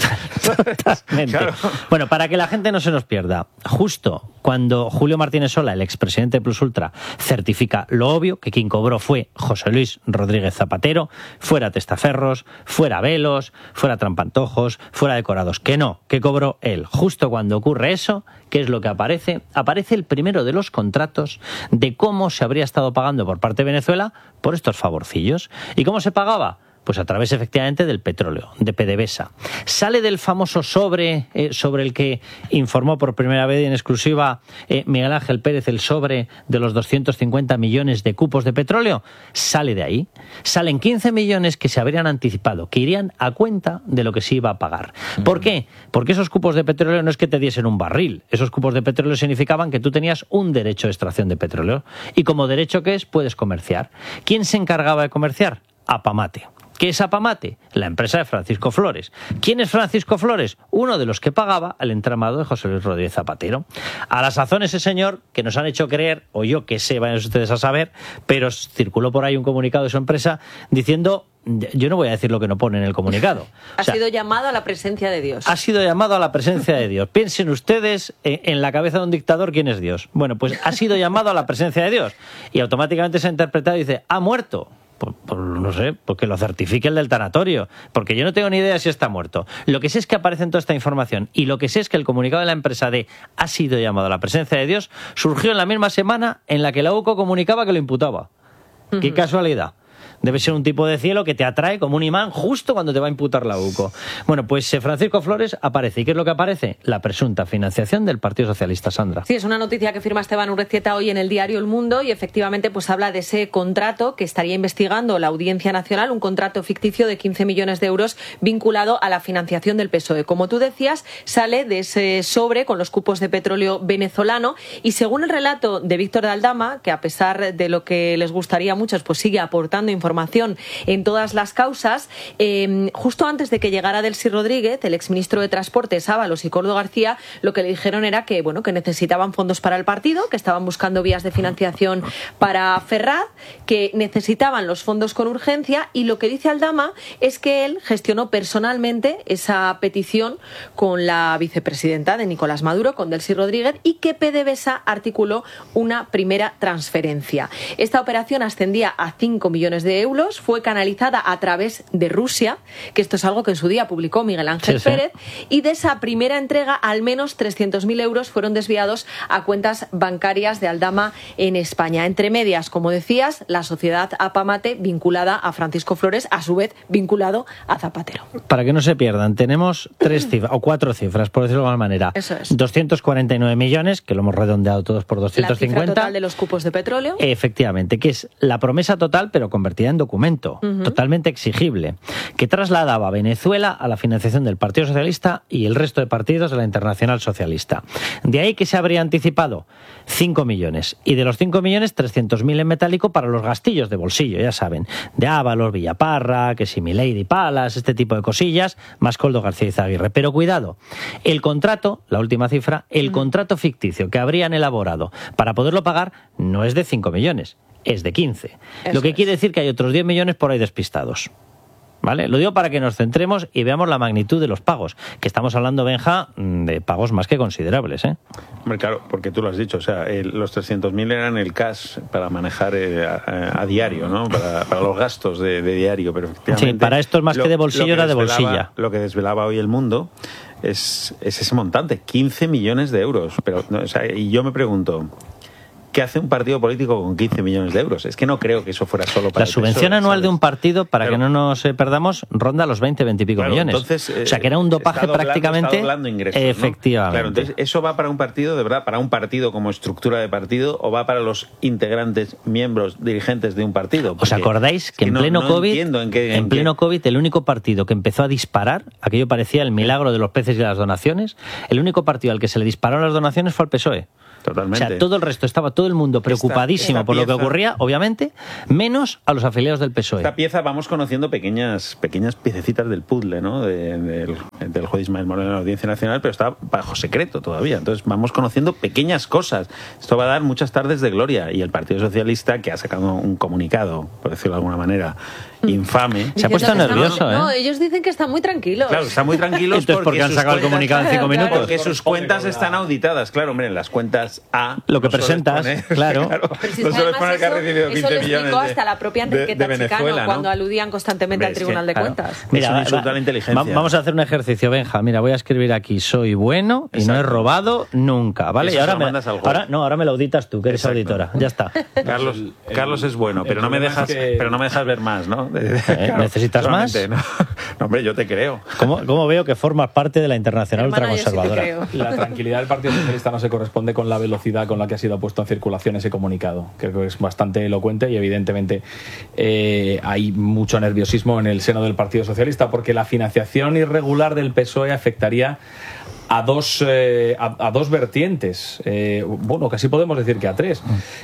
Totalmente. Claro. Bueno, para que la gente no se nos pierda, justo cuando Julio Martínez Sola, el expresidente de Plus Ultra, certifica lo obvio, que quien cobró fue José Luis Rodríguez Zapatero, fuera testaferros, fuera velos, fuera trampantojos, fuera decorados, que cobró él. Justo cuando ocurre eso, ¿qué es lo que aparece? Aparece el primero de los contratos de cómo se habría estado pagando por parte de Venezuela por estos favorcillos. ¿Y cómo se pagaba? Pues a través, efectivamente, del petróleo, de PDVSA. Sale del famoso sobre el que informó por primera vez en exclusiva Miguel Ángel Pérez, el sobre de los 250 millones de cupos de petróleo. Sale de ahí. Salen 15 millones que se habrían anticipado, que irían a cuenta de lo que se iba a pagar. ¿Por qué? Porque esos cupos de petróleo no es que te diesen un barril. Esos cupos de petróleo significaban que tú tenías un derecho de extracción de petróleo. Y como derecho que es, puedes comerciar. ¿Quién se encargaba de comerciar? Apamate. ¿Qué es Apamate? La empresa de Francisco Flores. ¿Quién es Francisco Flores? Uno de los que pagaba al entramado de José Luis Rodríguez Zapatero. A la sazón ese señor, que nos han hecho creer, o yo que sé, vayan ustedes a saber, pero circuló por ahí un comunicado de su empresa diciendo... Yo no voy a decir lo que no pone en el comunicado. Ha sido llamado a la presencia de Dios. Ha sido llamado a la presencia de Dios. Piensen ustedes en la cabeza de un dictador quién es Dios. Bueno, pues ha sido llamado a la presencia de Dios. Y automáticamente se ha interpretado y dice, ha muerto. No sé, porque lo certifique el del tanatorio, porque yo no tengo ni idea si está muerto. Lo que sé es que aparece en toda esta información y lo que sé es que el comunicado de la empresa de ha sido llamado a la presencia de Dios surgió en la misma semana en la que la UCO comunicaba que lo imputaba. ¡Qué casualidad! Debe ser un tipo de cielo que te atrae como un imán justo cuando te va a imputar la UCO. Bueno, pues Francisco Flores aparece. ¿Y qué es lo que aparece? La presunta financiación del Partido Socialista, Sandra. Sí, es una noticia que firma Esteban Urreztieta hoy en el diario El Mundo y efectivamente pues habla de ese contrato que estaría investigando la Audiencia Nacional, un contrato ficticio de 15 millones de euros vinculado a la financiación del PSOE. Como tú decías, sale de ese sobre con los cupos de petróleo venezolano y según el relato de Víctor de Aldama, que a pesar de lo que les gustaría a muchos, pues sigue aportando información en todas las causas, justo antes de que llegara Delcy Rodríguez, el exministro de Transportes, Ábalos y Coldo García, lo que le dijeron era que, bueno, que necesitaban fondos para el partido, que estaban buscando vías de financiación para Ferraz, que necesitaban los fondos con urgencia y lo que dice Aldama es que él gestionó personalmente esa petición con la vicepresidenta de Nicolás Maduro, con Delcy Rodríguez, y que PDVSA articuló una primera transferencia. Esta operación ascendía a 5 millones de euros, fue canalizada a través de Rusia, que esto es algo que en su día publicó Miguel Ángel Pérez, y de esa primera entrega al menos 300.000 euros fueron desviados a cuentas bancarias de Aldama en España. Entre medias, como decías, la sociedad Apamate vinculada a Francisco Flores, a su vez vinculado a Zapatero. Para que no se pierdan, tenemos 3 cifras, o 4 cifras, por decirlo de alguna manera. Eso es. 249 millones, que lo hemos redondeado todos por 250. La cifra total de los cupos de petróleo. Efectivamente, que es la promesa total, pero convertida en documento, totalmente exigible, que trasladaba a Venezuela a la financiación del Partido Socialista y el resto de partidos de la Internacional Socialista. De ahí que se habría anticipado 5 millones, y de los 5 millones, 300.000 en metálico para los gastillos de bolsillo, ya saben, de Ábalos, Villaparra, que si Milady Palas, este tipo de cosillas, más Coldo García Izaguirre. Pero cuidado, el contrato, la última cifra, el contrato ficticio que habrían elaborado para poderlo pagar no es de 5 millones, es de 15. Lo que quiere decir que hay otros 10 millones por ahí despistados. ¿Vale? Lo digo para que nos centremos y veamos la magnitud de los pagos, que estamos hablando, Benja, de pagos más que considerables, ¿eh? Hombre, claro, porque tú lo has dicho, o sea, los 300.000 eran el cash para manejar a diario, ¿no? Para los gastos de diario, pero efectivamente... Sí, para esto es más que de bolsillo, era de bolsilla. Lo que desvelaba hoy El Mundo es ese montante, 15 millones de euros. Pero, o sea, y yo me pregunto... ¿Qué hace un partido político con 15 millones de euros? Es que no creo que eso fuera solo para la subvención anual, ¿sabes?, de un partido, para que no nos perdamos, ronda los 20 y pico millones. Entonces, o sea, que era un dopaje prácticamente. Está doblando ingresos, efectivamente. ¿no? Claro, entonces, ¿eso va para un partido, de verdad, para un partido como estructura de partido, o va para los integrantes, miembros, dirigentes de un partido? ¿Os acordáis que en pleno COVID, el único partido que empezó a disparar, aquello parecía el milagro de los peces y las donaciones, el único partido al que se le dispararon las donaciones fue al PSOE? Totalmente. O sea, todo el resto estaba todo el mundo preocupadísimo por lo que ocurría, obviamente, menos a los afiliados del PSOE. Esta pieza vamos conociendo pequeñas piececitas del puzzle, ¿no? Del juez Ismael Moreno de la Audiencia Nacional, pero está bajo secreto todavía. Entonces vamos conociendo pequeñas cosas. Esto va a dar muchas tardes de gloria, y el Partido Socialista, que ha sacado un comunicado, por decirlo de alguna manera, infame. Se ha puesto nervioso, ¿eh? No, ellos dicen que están muy tranquilos. Claro, están muy tranquilos porque han sacado el comunicado en 5 minutos. Porque sus cuentas están auditadas. Claro, hombre, en las cuentas A... Lo que presentas, claro. Pero si no sueles poner que ha recibido 15 millones hasta la propia Enriqueta Chicano, ¿no?, cuando aludían constantemente al Tribunal de Cuentas. Mira, es un insulto a la inteligencia. Vamos a hacer un ejercicio, Benja. Mira, voy a escribir aquí: soy bueno y no he robado nunca, ¿vale? Y ahora me lo auditas tú, que eres auditora. Ya está. Carlos es bueno, pero no me dejas ver más, ¿no? ¿Necesitas más? No, hombre, yo te creo. ¿Cómo veo que formas parte de la internacional ultraconservadora? La tranquilidad del Partido Socialista no se corresponde con la velocidad con la que ha sido puesto en circulación ese comunicado. Creo que es bastante elocuente, y evidentemente hay mucho nerviosismo en el seno del Partido Socialista, porque la financiación irregular del PSOE afectaría a dos vertientes, bueno, casi podemos decir que a tres.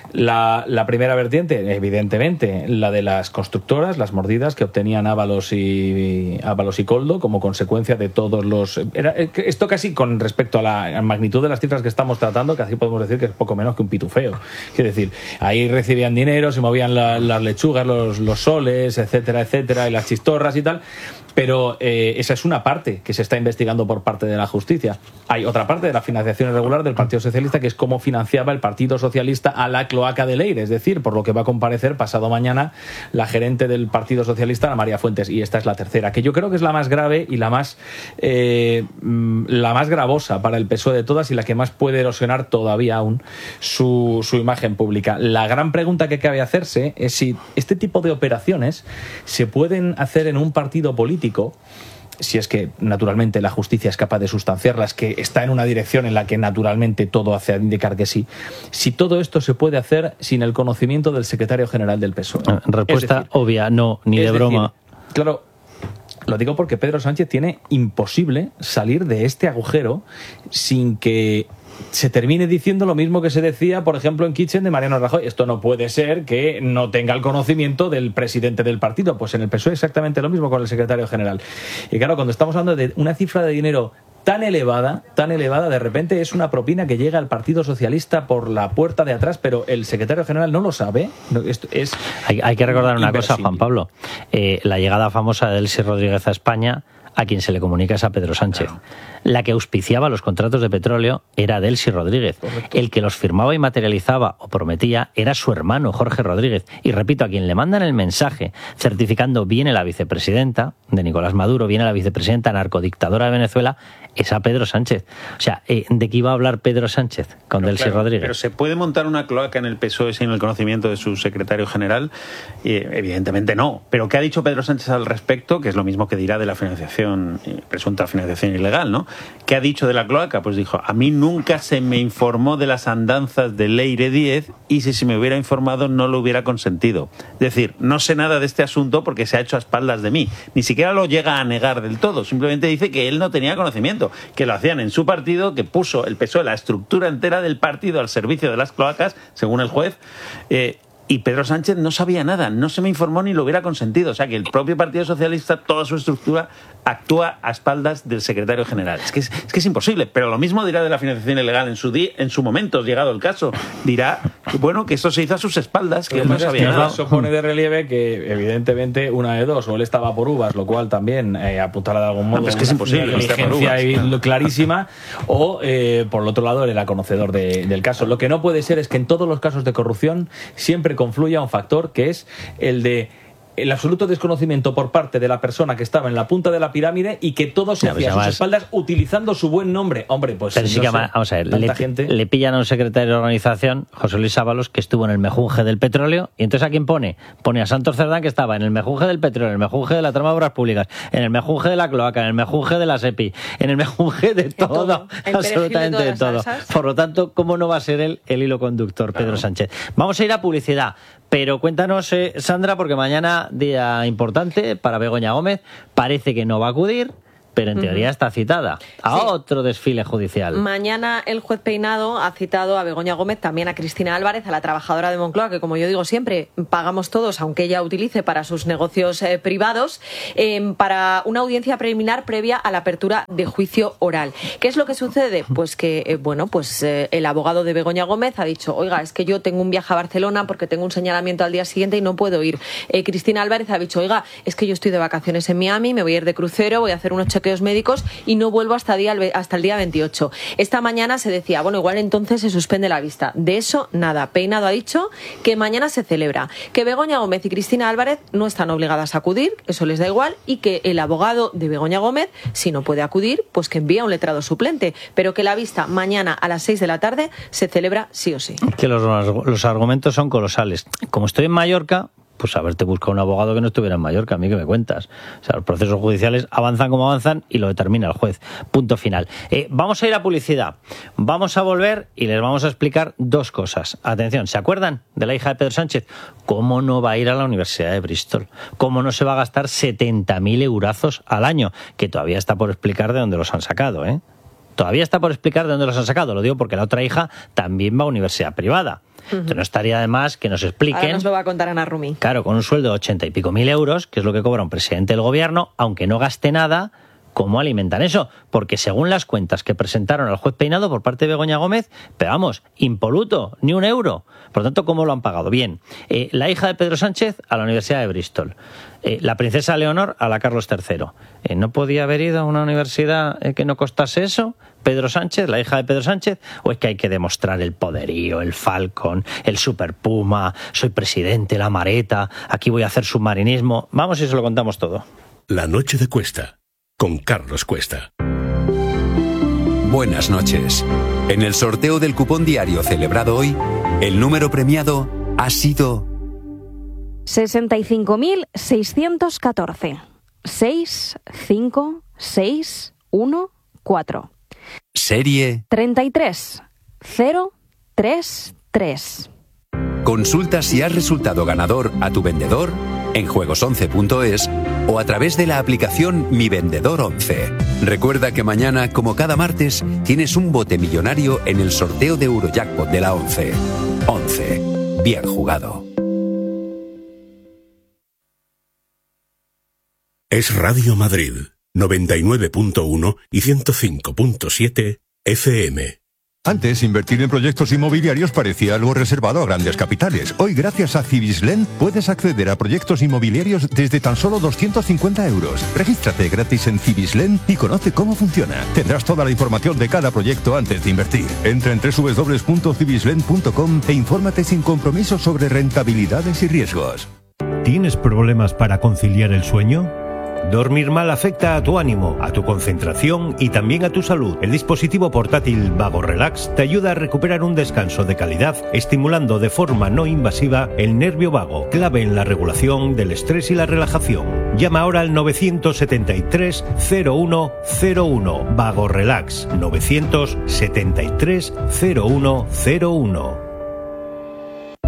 La primera vertiente, evidentemente, la de las constructoras, las mordidas que obtenían Ábalos y Coldo como consecuencia de todos los... Esto casi con respecto a la magnitud de las cifras que estamos tratando, casi podemos decir que es poco menos que un pitufeo. Es decir, ahí recibían dinero, se movían las lechugas, los soles, etcétera, etcétera, y las chistorras y tal. Pero esa es una parte que se está investigando por parte de la justicia. Hay otra parte de la financiación irregular del Partido Socialista, que es cómo financiaba el Partido Socialista a la cloaca de Leire, es decir, por lo que va a comparecer pasado mañana la gerente del Partido Socialista, Ana María Fuentes. Y esta es la tercera, que yo creo que es la más grave y la más gravosa para el PSOE de todas, y la que más puede erosionar todavía aún su imagen pública. La gran pregunta que cabe hacerse es si este tipo de operaciones se pueden hacer en un partido político, si es que naturalmente la justicia es capaz de sustanciarlas, que está en una dirección en la que naturalmente todo hace indicar que sí. Si todo esto se puede hacer sin el conocimiento del secretario general del PSOE. Respuesta obvia, no, ni de broma. Claro, lo digo porque Pedro Sánchez tiene imposible salir de este agujero sin que se termine diciendo lo mismo que se decía, por ejemplo, en Kitchen de Mariano Rajoy. Esto no puede ser que no tenga el conocimiento del presidente del partido. Pues en el PSOE exactamente lo mismo con el secretario general. Y claro, cuando estamos hablando de una cifra de dinero tan elevada, de repente es una propina que llega al Partido Socialista por la puerta de atrás, pero el secretario general no lo sabe. Hay que recordar una cosa, Juan Pablo. La llegada famosa de Delcy Rodríguez a España, a quien se le comunica es a Pedro Sánchez. Claro. La que auspiciaba los contratos de petróleo era Delcy Rodríguez. Correcto. El que los firmaba y materializaba o prometía era su hermano Jorge Rodríguez. Y repito, a quien le mandan el mensaje certificando viene la vicepresidenta de Nicolás Maduro, viene la vicepresidenta narcodictadora de Venezuela, es a Pedro Sánchez. O sea, ¿de qué iba a hablar Pedro Sánchez con Delcy Rodríguez? Pero ¿se puede montar una cloaca en el PSOE sin el conocimiento de su secretario general? Evidentemente no. Pero ¿qué ha dicho Pedro Sánchez al respecto? Que es lo mismo que dirá de la financiación, presunta financiación ilegal, ¿no? ¿Qué ha dicho de la cloaca? Pues dijo: a mí nunca se me informó de las andanzas de Leire 10, y si se me hubiera informado no lo hubiera consentido. Es decir, no sé nada de este asunto porque se ha hecho a espaldas de mí. Ni siquiera lo llega a negar del todo. Simplemente dice que él no tenía conocimiento, que lo hacían en su partido, que puso el PSOE la estructura entera del partido al servicio de las cloacas, según el juez. y Pedro Sánchez no sabía nada, no se me informó ni lo hubiera consentido. O sea, que el propio Partido Socialista, toda su estructura, actúa a espaldas del secretario general. Es que es imposible. Pero lo mismo dirá de la financiación ilegal en su momento, llegado el caso. Dirá, bueno, que esto se hizo a sus espaldas, que él no sabía nada. Eso pone de relieve que, evidentemente, una de dos, o él estaba por uvas, lo cual también apuntará de algún modo es que es imposible, una negligencia clarísima, o, por el otro lado, él era conocedor del caso. Lo que no puede ser es que en todos los casos de corrupción siempre confluya un factor que es el absoluto desconocimiento por parte de la persona que estaba en la punta de la pirámide y que todo se hacía a sus espaldas utilizando su buen nombre. Hombre, pues pero sí que vamos a ver, le pillan a un secretario de organización, José Luis Ábalos, que estuvo en el mejunje del petróleo, y entonces ¿a quién pone? Pone a Santos Cerdán, que estaba en el mejunje del petróleo, en el mejunje de la trama de obras públicas, en el mejunje de la cloaca, en el mejunje de la SEPI, en el mejunje de todo, absolutamente de todo. Por lo tanto, ¿cómo no va a ser él el hilo conductor, Pedro Sánchez? Vamos a ir a publicidad. Pero cuéntanos, Sandra, porque mañana día importante para Begoña Gómez, parece que no va a acudir, pero en teoría está citada a otro desfile judicial. Mañana el juez Peinado ha citado a Begoña Gómez, también a Cristina Álvarez, a la trabajadora de Moncloa, que como yo digo siempre, pagamos todos, aunque ella utilice para sus negocios privados, para una audiencia preliminar previa a la apertura de juicio oral. ¿Qué es lo que sucede? Pues que, el abogado de Begoña Gómez ha dicho, oiga, es que yo tengo un viaje a Barcelona porque tengo un señalamiento al día siguiente y no puedo ir. Cristina Álvarez ha dicho, oiga, es que yo estoy de vacaciones en Miami, me voy a ir de crucero, voy a hacer unos chequeos médicos y no vuelvo hasta el día 28. Esta mañana se decía, bueno, igual entonces se suspende la vista. De eso, nada. Peinado ha dicho que mañana se celebra, que Begoña Gómez y Cristina Álvarez no están obligadas a acudir, eso les da igual, y que el abogado de Begoña Gómez, si no puede acudir, pues que envía un letrado suplente, pero que la vista mañana a las 6 de la tarde se celebra sí o sí. Que los argumentos son colosales. Como estoy en Mallorca, pues haberte buscado un abogado que no estuviera en Mallorca, a mí que me cuentas. O sea, los procesos judiciales avanzan como avanzan y lo determina el juez. Punto final. Vamos a ir a publicidad. Vamos a volver y les vamos a explicar dos cosas. Atención, ¿se acuerdan de la hija de Pedro Sánchez? ¿Cómo no va a ir a la Universidad de Bristol? ¿Cómo no se va a gastar 70.000 eurazos al año? Que todavía está por explicar de dónde los han sacado, ¿eh? Todavía está por explicar de dónde los han sacado. Lo digo porque la otra hija también va a universidad privada. Entonces no estaría de más que nos expliquen. Ahora nos lo va a contar Ana Rumi. Claro, con un sueldo de 80 y pico mil euros, que es lo que cobra un presidente del gobierno, aunque no gaste nada, ¿cómo alimentan eso? Porque según las cuentas que presentaron al juez Peinado por parte de Begoña Gómez, pero vamos, impoluto, ni un euro. Por lo tanto, ¿cómo lo han pagado? Bien, la hija de Pedro Sánchez a la Universidad de Bristol. La princesa Leonor a la Carlos III. ¿No podía haber ido a una universidad que no costase eso? Pedro Sánchez, la hija de Pedro Sánchez, o es que hay que demostrar el poderío, el Falcon, el Super Puma, soy presidente, la Mareta, aquí voy a hacer submarinismo. Vamos y se lo contamos todo. La noche de Cuesta, con Carlos Cuesta. Buenas noches. En el sorteo del cupón diario celebrado hoy, el número premiado ha sido 65.614. 65614. Serie 33033. Consulta si has resultado ganador a tu vendedor en juegos11.es o a través de la aplicación Mi Vendedor 11. Recuerda que mañana, como cada martes, tienes un bote millonario en el sorteo de Eurojackpot de la 11. 11. Bien jugado. Es Radio Madrid, 99.1 y 105.7 FM. Antes, invertir en proyectos inmobiliarios parecía algo reservado a grandes capitales. Hoy, gracias a Cibislen, puedes acceder a proyectos inmobiliarios desde tan solo 250 euros. Regístrate gratis en Cibislen y conoce cómo funciona. Tendrás toda la información de cada proyecto antes de invertir. Entra en www.cibislen.com e infórmate sin compromiso sobre rentabilidades y riesgos. ¿Tienes problemas para conciliar el sueño? Dormir mal afecta a tu ánimo, a tu concentración y también a tu salud. El dispositivo portátil Vago Relax te ayuda a recuperar un descanso de calidad, estimulando de forma no invasiva el nervio vago, clave en la regulación del estrés y la relajación. Llama ahora al 973 0101. Vago Relax 973 0101.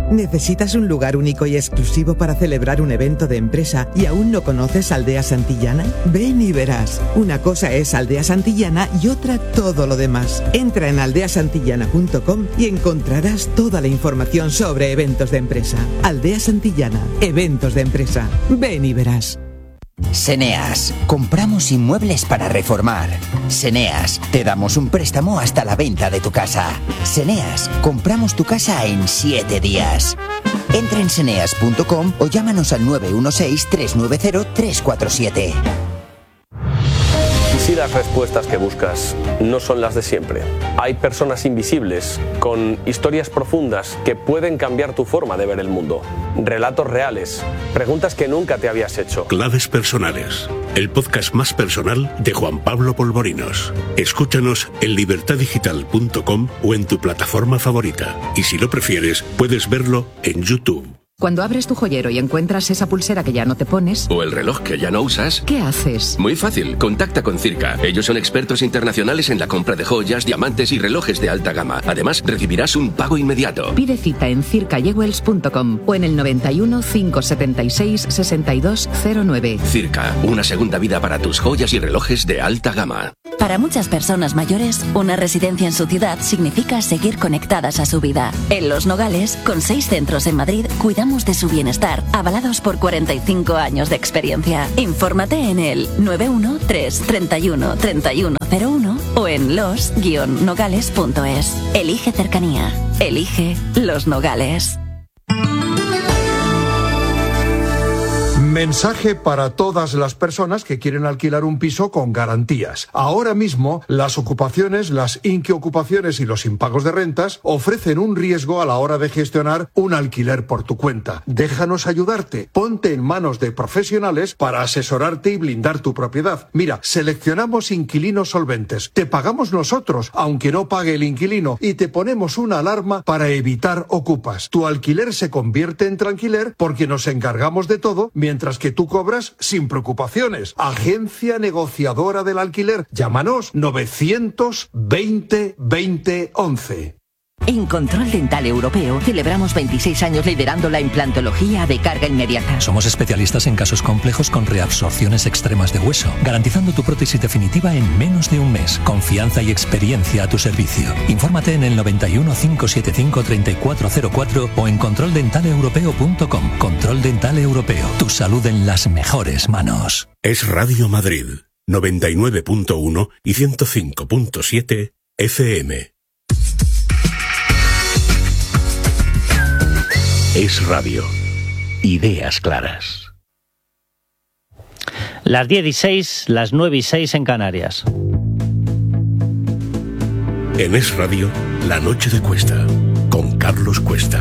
¿Necesitas un lugar único y exclusivo para celebrar un evento de empresa y aún no conoces Aldea Santillana? Ven y verás. Una cosa es Aldea Santillana y otra todo lo demás. Entra en aldeasantillana.com y encontrarás toda la información sobre eventos de empresa. Aldea Santillana, eventos de empresa. Ven y verás. Seneas, compramos inmuebles para reformar. Seneas, te damos un préstamo hasta la venta de tu casa. Seneas, compramos tu casa en 7 días. Entra en seneas.com o llámanos al 916-390-347. ¿Y si las respuestas que buscas no son las de siempre? Hay personas invisibles, con historias profundas que pueden cambiar tu forma de ver el mundo. Relatos reales, preguntas que nunca te habías hecho. Claves personales, el podcast más personal de Juan Pablo Polvorinos. Escúchanos en libertadigital.com o en tu plataforma favorita. Y si lo prefieres, puedes verlo en YouTube. Cuando abres tu joyero y encuentras esa pulsera que ya no te pones... O el reloj que ya no usas... ¿Qué haces? Muy fácil, contacta con Circa. Ellos son expertos internacionales en la compra de joyas, diamantes y relojes de alta gama. Además, recibirás un pago inmediato. Pide cita en circajewels.com o en el 91 576 6209. Circa, una segunda vida para tus joyas y relojes de alta gama. Para muchas personas mayores, una residencia en su ciudad significa seguir conectadas a su vida. En Los Nogales, con 6 centros en Madrid, cuidamos de su bienestar, avalados por 45 años de experiencia. Infórmate en el 913 31 3101 o en los-nogales.es. Elige cercanía. Elige Los Nogales. Mensaje para todas las personas que quieren alquilar un piso con garantías. Ahora mismo, las ocupaciones, las inquiocupaciones y los impagos de rentas ofrecen un riesgo a la hora de gestionar un alquiler por tu cuenta. Déjanos ayudarte. Ponte en manos de profesionales para asesorarte y blindar tu propiedad. Mira, seleccionamos inquilinos solventes. Te pagamos nosotros, aunque no pague el inquilino, y te ponemos una alarma para evitar ocupas. Tu alquiler se convierte en tranquiler porque nos encargamos de todo, mientras que tú cobras sin preocupaciones. Agencia negociadora del alquiler. Llámanos 920 20 11. En Control Dental Europeo celebramos 26 años liderando la implantología de carga inmediata. Somos especialistas en casos complejos con reabsorciones extremas de hueso, garantizando tu prótesis definitiva en menos de un mes. Confianza y experiencia a tu servicio. Infórmate en el 91 575 3404 o en controldentaleuropeo.com. Control Dental Europeo. Tu salud en las mejores manos. Es Radio Madrid, 99.1 y 105.7 FM. Es radio. Ideas claras. Las 10 y 6, las 9 y 6 en Canarias. En Es Radio, La Noche de Cuesta, con Carlos Cuesta.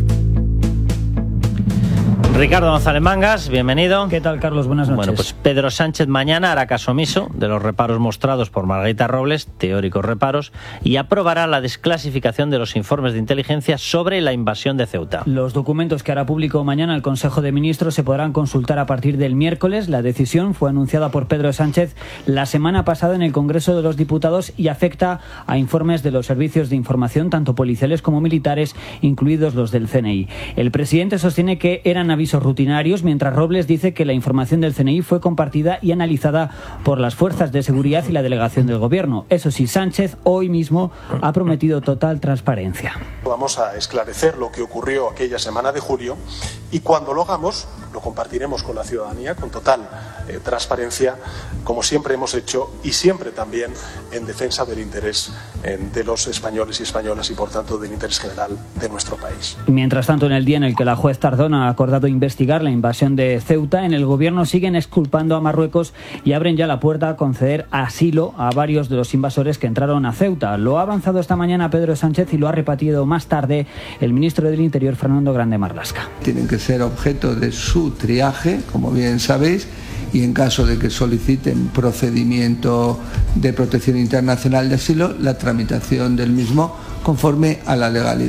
Ricardo González Mangas, bienvenido. ¿Qué tal, Carlos? Buenas noches. Bueno, pues Pedro Sánchez mañana hará caso omiso de los reparos mostrados por Margarita Robles, teóricos reparos, y aprobará la desclasificación de los informes de inteligencia sobre la invasión de Ceuta. Los documentos que hará público mañana el Consejo de Ministros se podrán consultar a partir del miércoles. La decisión fue anunciada por Pedro Sánchez la semana pasada en el Congreso de los Diputados y afecta a informes de los servicios de información, tanto policiales como militares, incluidos los del CNI. El presidente sostiene que eran avisos rutinarios, mientras Robles dice que la información del CNI fue compartida y analizada por las fuerzas de seguridad y la delegación del Gobierno. Eso sí, Sánchez hoy mismo ha prometido total transparencia. Vamos a esclarecer lo que ocurrió aquella semana de julio y cuando lo hagamos lo compartiremos con la ciudadanía con total transparencia, como siempre hemos hecho y siempre también en defensa del interés de los españoles y españolas y por tanto del interés general de nuestro país. Mientras tanto, en el día en el que la juez Tardona ha acordado investigar la invasión de Ceuta, en el Gobierno siguen exculpando a Marruecos y abren ya la puerta a conceder asilo a varios de los invasores que entraron a Ceuta. Lo ha avanzado esta mañana Pedro Sánchez y lo ha repetido más tarde el ministro del Interior, Fernando Grande Marlaska. Tienen que ser objeto de su triaje, como bien sabéis, y en caso de que soliciten procedimiento de protección internacional de asilo, la tramitación del mismo conforme a la legalidad.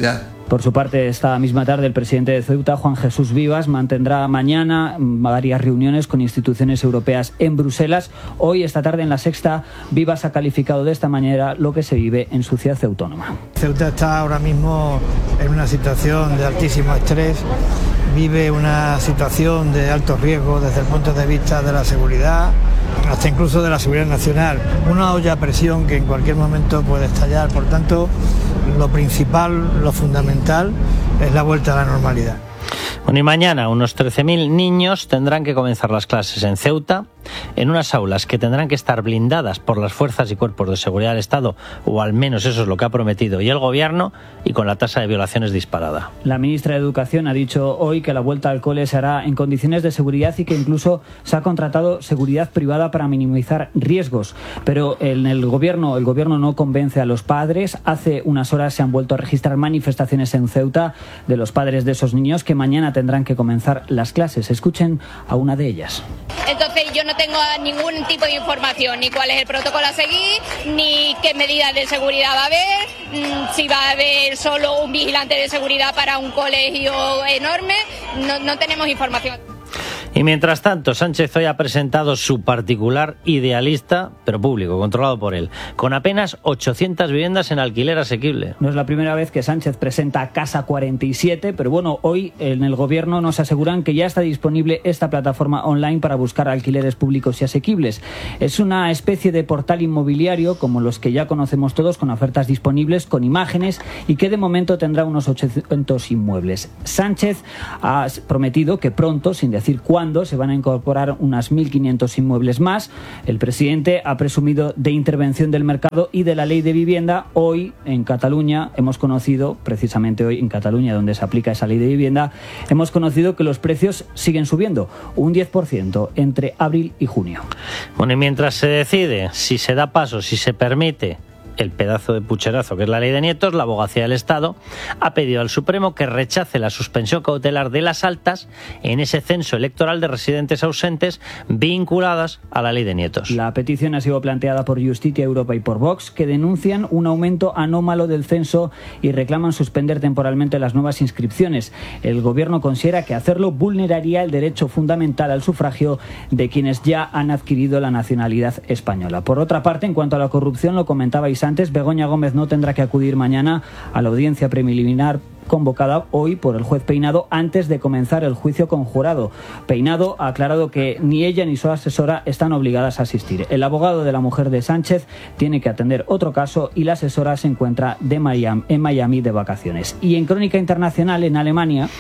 Por su parte, esta misma tarde, el presidente de Ceuta, Juan Jesús Vivas, mantendrá mañana varias reuniones con instituciones europeas en Bruselas. Hoy, esta tarde, en La Sexta, Vivas ha calificado de esta manera lo que se vive en su ciudad autónoma. Ceuta está ahora mismo en una situación de altísimo estrés, vive una situación de alto riesgo desde el punto de vista de la seguridad, hasta incluso de la seguridad nacional. Una olla a presión que en cualquier momento puede estallar. Por tanto, lo principal, lo fundamental, es la vuelta a la normalidad. Bueno, y mañana unos 13.000 niños tendrán que comenzar las clases en Ceuta, en unas aulas que tendrán que estar blindadas por las fuerzas y cuerpos de seguridad del Estado, o al menos eso es lo que ha prometido y el Gobierno, y con la tasa de violaciones disparada. La ministra de Educación ha dicho hoy que la vuelta al cole se hará en condiciones de seguridad y que incluso se ha contratado seguridad privada para minimizar riesgos. Pero el Gobierno no convence a los padres. Hace unas horas se han vuelto a registrar manifestaciones en Ceuta de los padres de esos niños que mañana tendrán que comenzar las clases. Escuchen a una de ellas. Entonces yo no tengo ningún tipo de información, ni cuál es el protocolo a seguir, ni qué medidas de seguridad va a haber, si va a haber solo un vigilante de seguridad para un colegio enorme, no tenemos información. Y mientras tanto, Sánchez hoy ha presentado su particular idealista, pero público, controlado por él, con apenas 800 viviendas en alquiler asequible. No es la primera vez que Sánchez presenta Casa 47, pero bueno, hoy en el Gobierno nos aseguran que ya está disponible esta plataforma online para buscar alquileres públicos y asequibles. Es una especie de portal inmobiliario como los que ya conocemos todos, con ofertas disponibles, con imágenes, y que de momento tendrá unos 800 inmuebles. Sánchez ha prometido que pronto, sin decir cuándo, se van a incorporar unas 1.500 inmuebles más. El presidente ha presumido de intervención del mercado y de la ley de vivienda. Hoy en Cataluña hemos conocido, precisamente hoy en Cataluña, donde se aplica esa ley de vivienda, hemos conocido que los precios siguen subiendo, un 10% entre abril y junio. Bueno, y mientras se decide si se da paso, si se permite el pedazo de pucherazo que es la ley de nietos, la Abogacía del Estado ha pedido al Supremo que rechace la suspensión cautelar de las altas en ese censo electoral de residentes ausentes vinculadas a la ley de nietos. La petición ha sido planteada por Justicia Europa y por Vox, que denuncian un aumento anómalo del censo y reclaman suspender temporalmente las nuevas inscripciones. El Gobierno considera que hacerlo vulneraría el derecho fundamental al sufragio de quienes ya han adquirido la nacionalidad española. Por otra parte, en cuanto a la corrupción, lo comentabais antes, Begoña Gómez no tendrá que acudir mañana a la audiencia preliminar convocada hoy por el juez Peinado antes de comenzar el juicio conjurado. Peinado ha aclarado que ni ella ni su asesora están obligadas a asistir. El abogado de la mujer de Sánchez tiene que atender otro caso y la asesora se encuentra en Miami de vacaciones. Y en crónica internacional, en Alemania,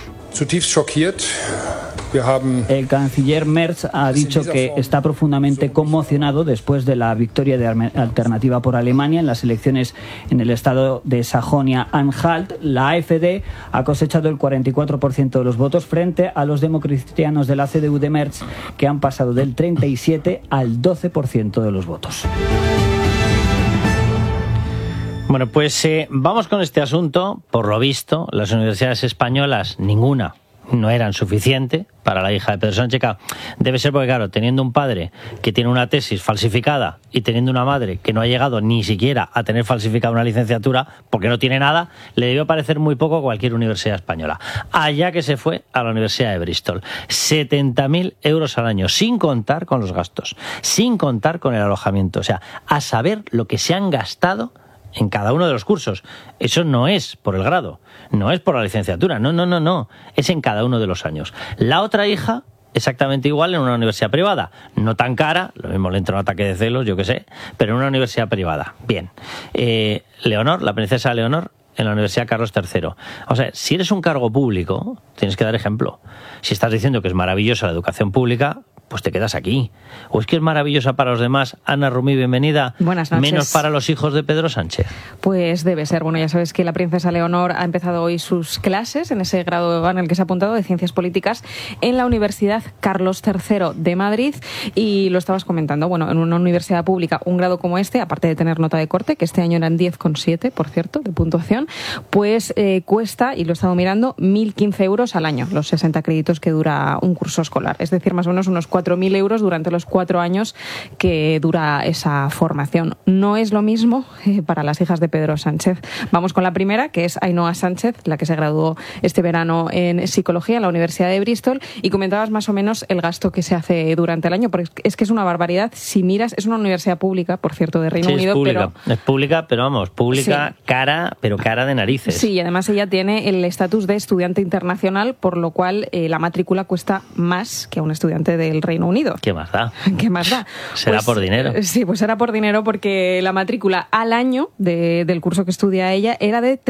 el canciller Merz ha dicho que está profundamente conmocionado después de la victoria de Alternativa por Alemania en las elecciones en el estado de Sajonia-Anhalt. La AfD ha cosechado el 44% de los votos frente a los democristianos de la CDU de Merz, que han pasado del 37 al 12% de los votos. Bueno, pues vamos con este asunto. Por lo visto, las universidades españolas, ninguna, no eran suficiente para la hija de Pedro Sánchez. Debe ser porque, claro, teniendo un padre que tiene una tesis falsificada y teniendo una madre que no ha llegado ni siquiera a tener falsificada una licenciatura, porque no tiene nada, le debió parecer muy poco a cualquier universidad española. Allá que se fue a la Universidad de Bristol. 70.000 euros al año, sin contar con los gastos, sin contar con el alojamiento. O sea, a saber lo que se han gastado en cada uno de los cursos. Eso no es por el grado, no es por la licenciatura, no, es en cada uno de los años. La otra hija, exactamente igual, en una universidad privada, no tan cara, lo mismo le entra un ataque de celos, yo qué sé, pero en una universidad privada. Bien, Leonor, la princesa Leonor, en la Universidad Carlos III. O sea, si eres un cargo público, tienes que dar ejemplo. Si estás diciendo que es maravillosa la educación pública, pues te quedas aquí. ¿O es que es maravillosa para los demás? Ana Rumí, bienvenida. Buenas noches. Menos para los hijos de Pedro Sánchez. Pues debe ser. Bueno, ya sabes que la princesa Leonor ha empezado hoy sus clases en ese grado en el que se ha apuntado de Ciencias Políticas en la Universidad Carlos III de Madrid. Y lo estabas comentando, bueno, en una universidad pública un grado como este, aparte de tener nota de corte, que este año eran 10,7, por cierto, de puntuación, pues cuesta, y lo he estado mirando, 1.015 euros al año, los 60 créditos que dura un curso escolar. Es decir, más o menos unos 4.000 euros durante los 4 años que dura esa formación. No es lo mismo para las hijas de Pedro Sánchez. Vamos con la primera, que es Ainhoa Sánchez, la que se graduó este verano en Psicología en la Universidad de Bristol, y comentabas más o menos el gasto que se hace durante el año, porque es que es una barbaridad. Si miras, es una universidad pública, por cierto, de Reino Unido. Es pública, pero vamos, pública, sí. Cara de narices. Sí, y además ella tiene el estatus de estudiante internacional, por lo cual la matrícula cuesta más que a un estudiante del Reino Unido. ¿Qué más da? ¿Qué más da? Será por dinero. Sí, pues será por dinero, porque la matrícula al año del curso que estudia ella era de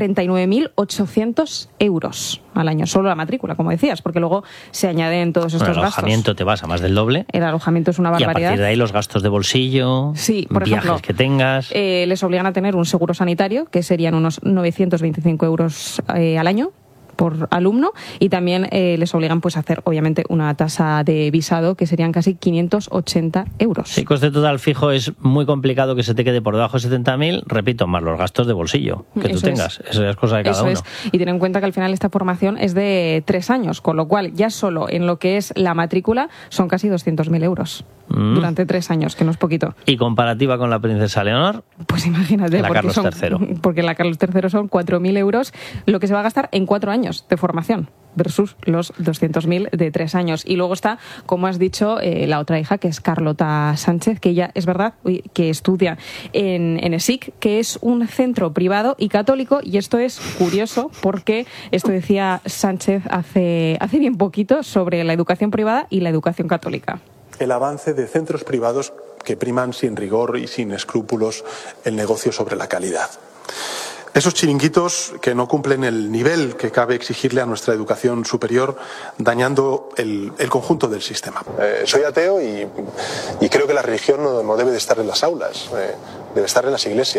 39.800 euros al año, solo la matrícula, como decías, porque luego se añaden todos estos gastos. El alojamiento te vas a más del doble. El alojamiento es una barbaridad. Y a partir de ahí los gastos de bolsillo, sí, por viajes ejemplo, que tengas. Les obligan a tener un seguro sanitario, que serían unos 925 euros al año por alumno, y también les obligan pues a hacer obviamente una tasa de visado, que serían casi 580 euros. Sí, coste total fijo es muy complicado que se te quede por debajo de 70.000, repito, más los gastos de bolsillo que tú tengas. Eso es cosa de cada uno. Y ten en cuenta que al final esta formación es de 3 años, con lo cual ya solo en lo que es la matrícula son casi 200.000 euros durante 3 años, que no es poquito. ¿Y comparativa con la princesa Leonor? Pues imagínate, la Carlos III. Porque la Carlos III son 4.000 euros lo que se va a gastar en 4 años de formación versus los 200.000 de 3 años. Y luego está, como has dicho, la otra hija, que es Carlota Sánchez, que ella es verdad que estudia en ESIC, que es un centro privado y católico, y esto es curioso porque esto decía Sánchez hace bien poquito sobre la educación privada y la educación católica. El avance de centros privados que priman sin rigor y sin escrúpulos el negocio sobre la calidad. Esos chiringuitos que no cumplen el nivel que cabe exigirle a nuestra educación superior, dañando el conjunto del sistema. Soy ateo y creo que la religión no debe de estar en las aulas, debe estar en las iglesias.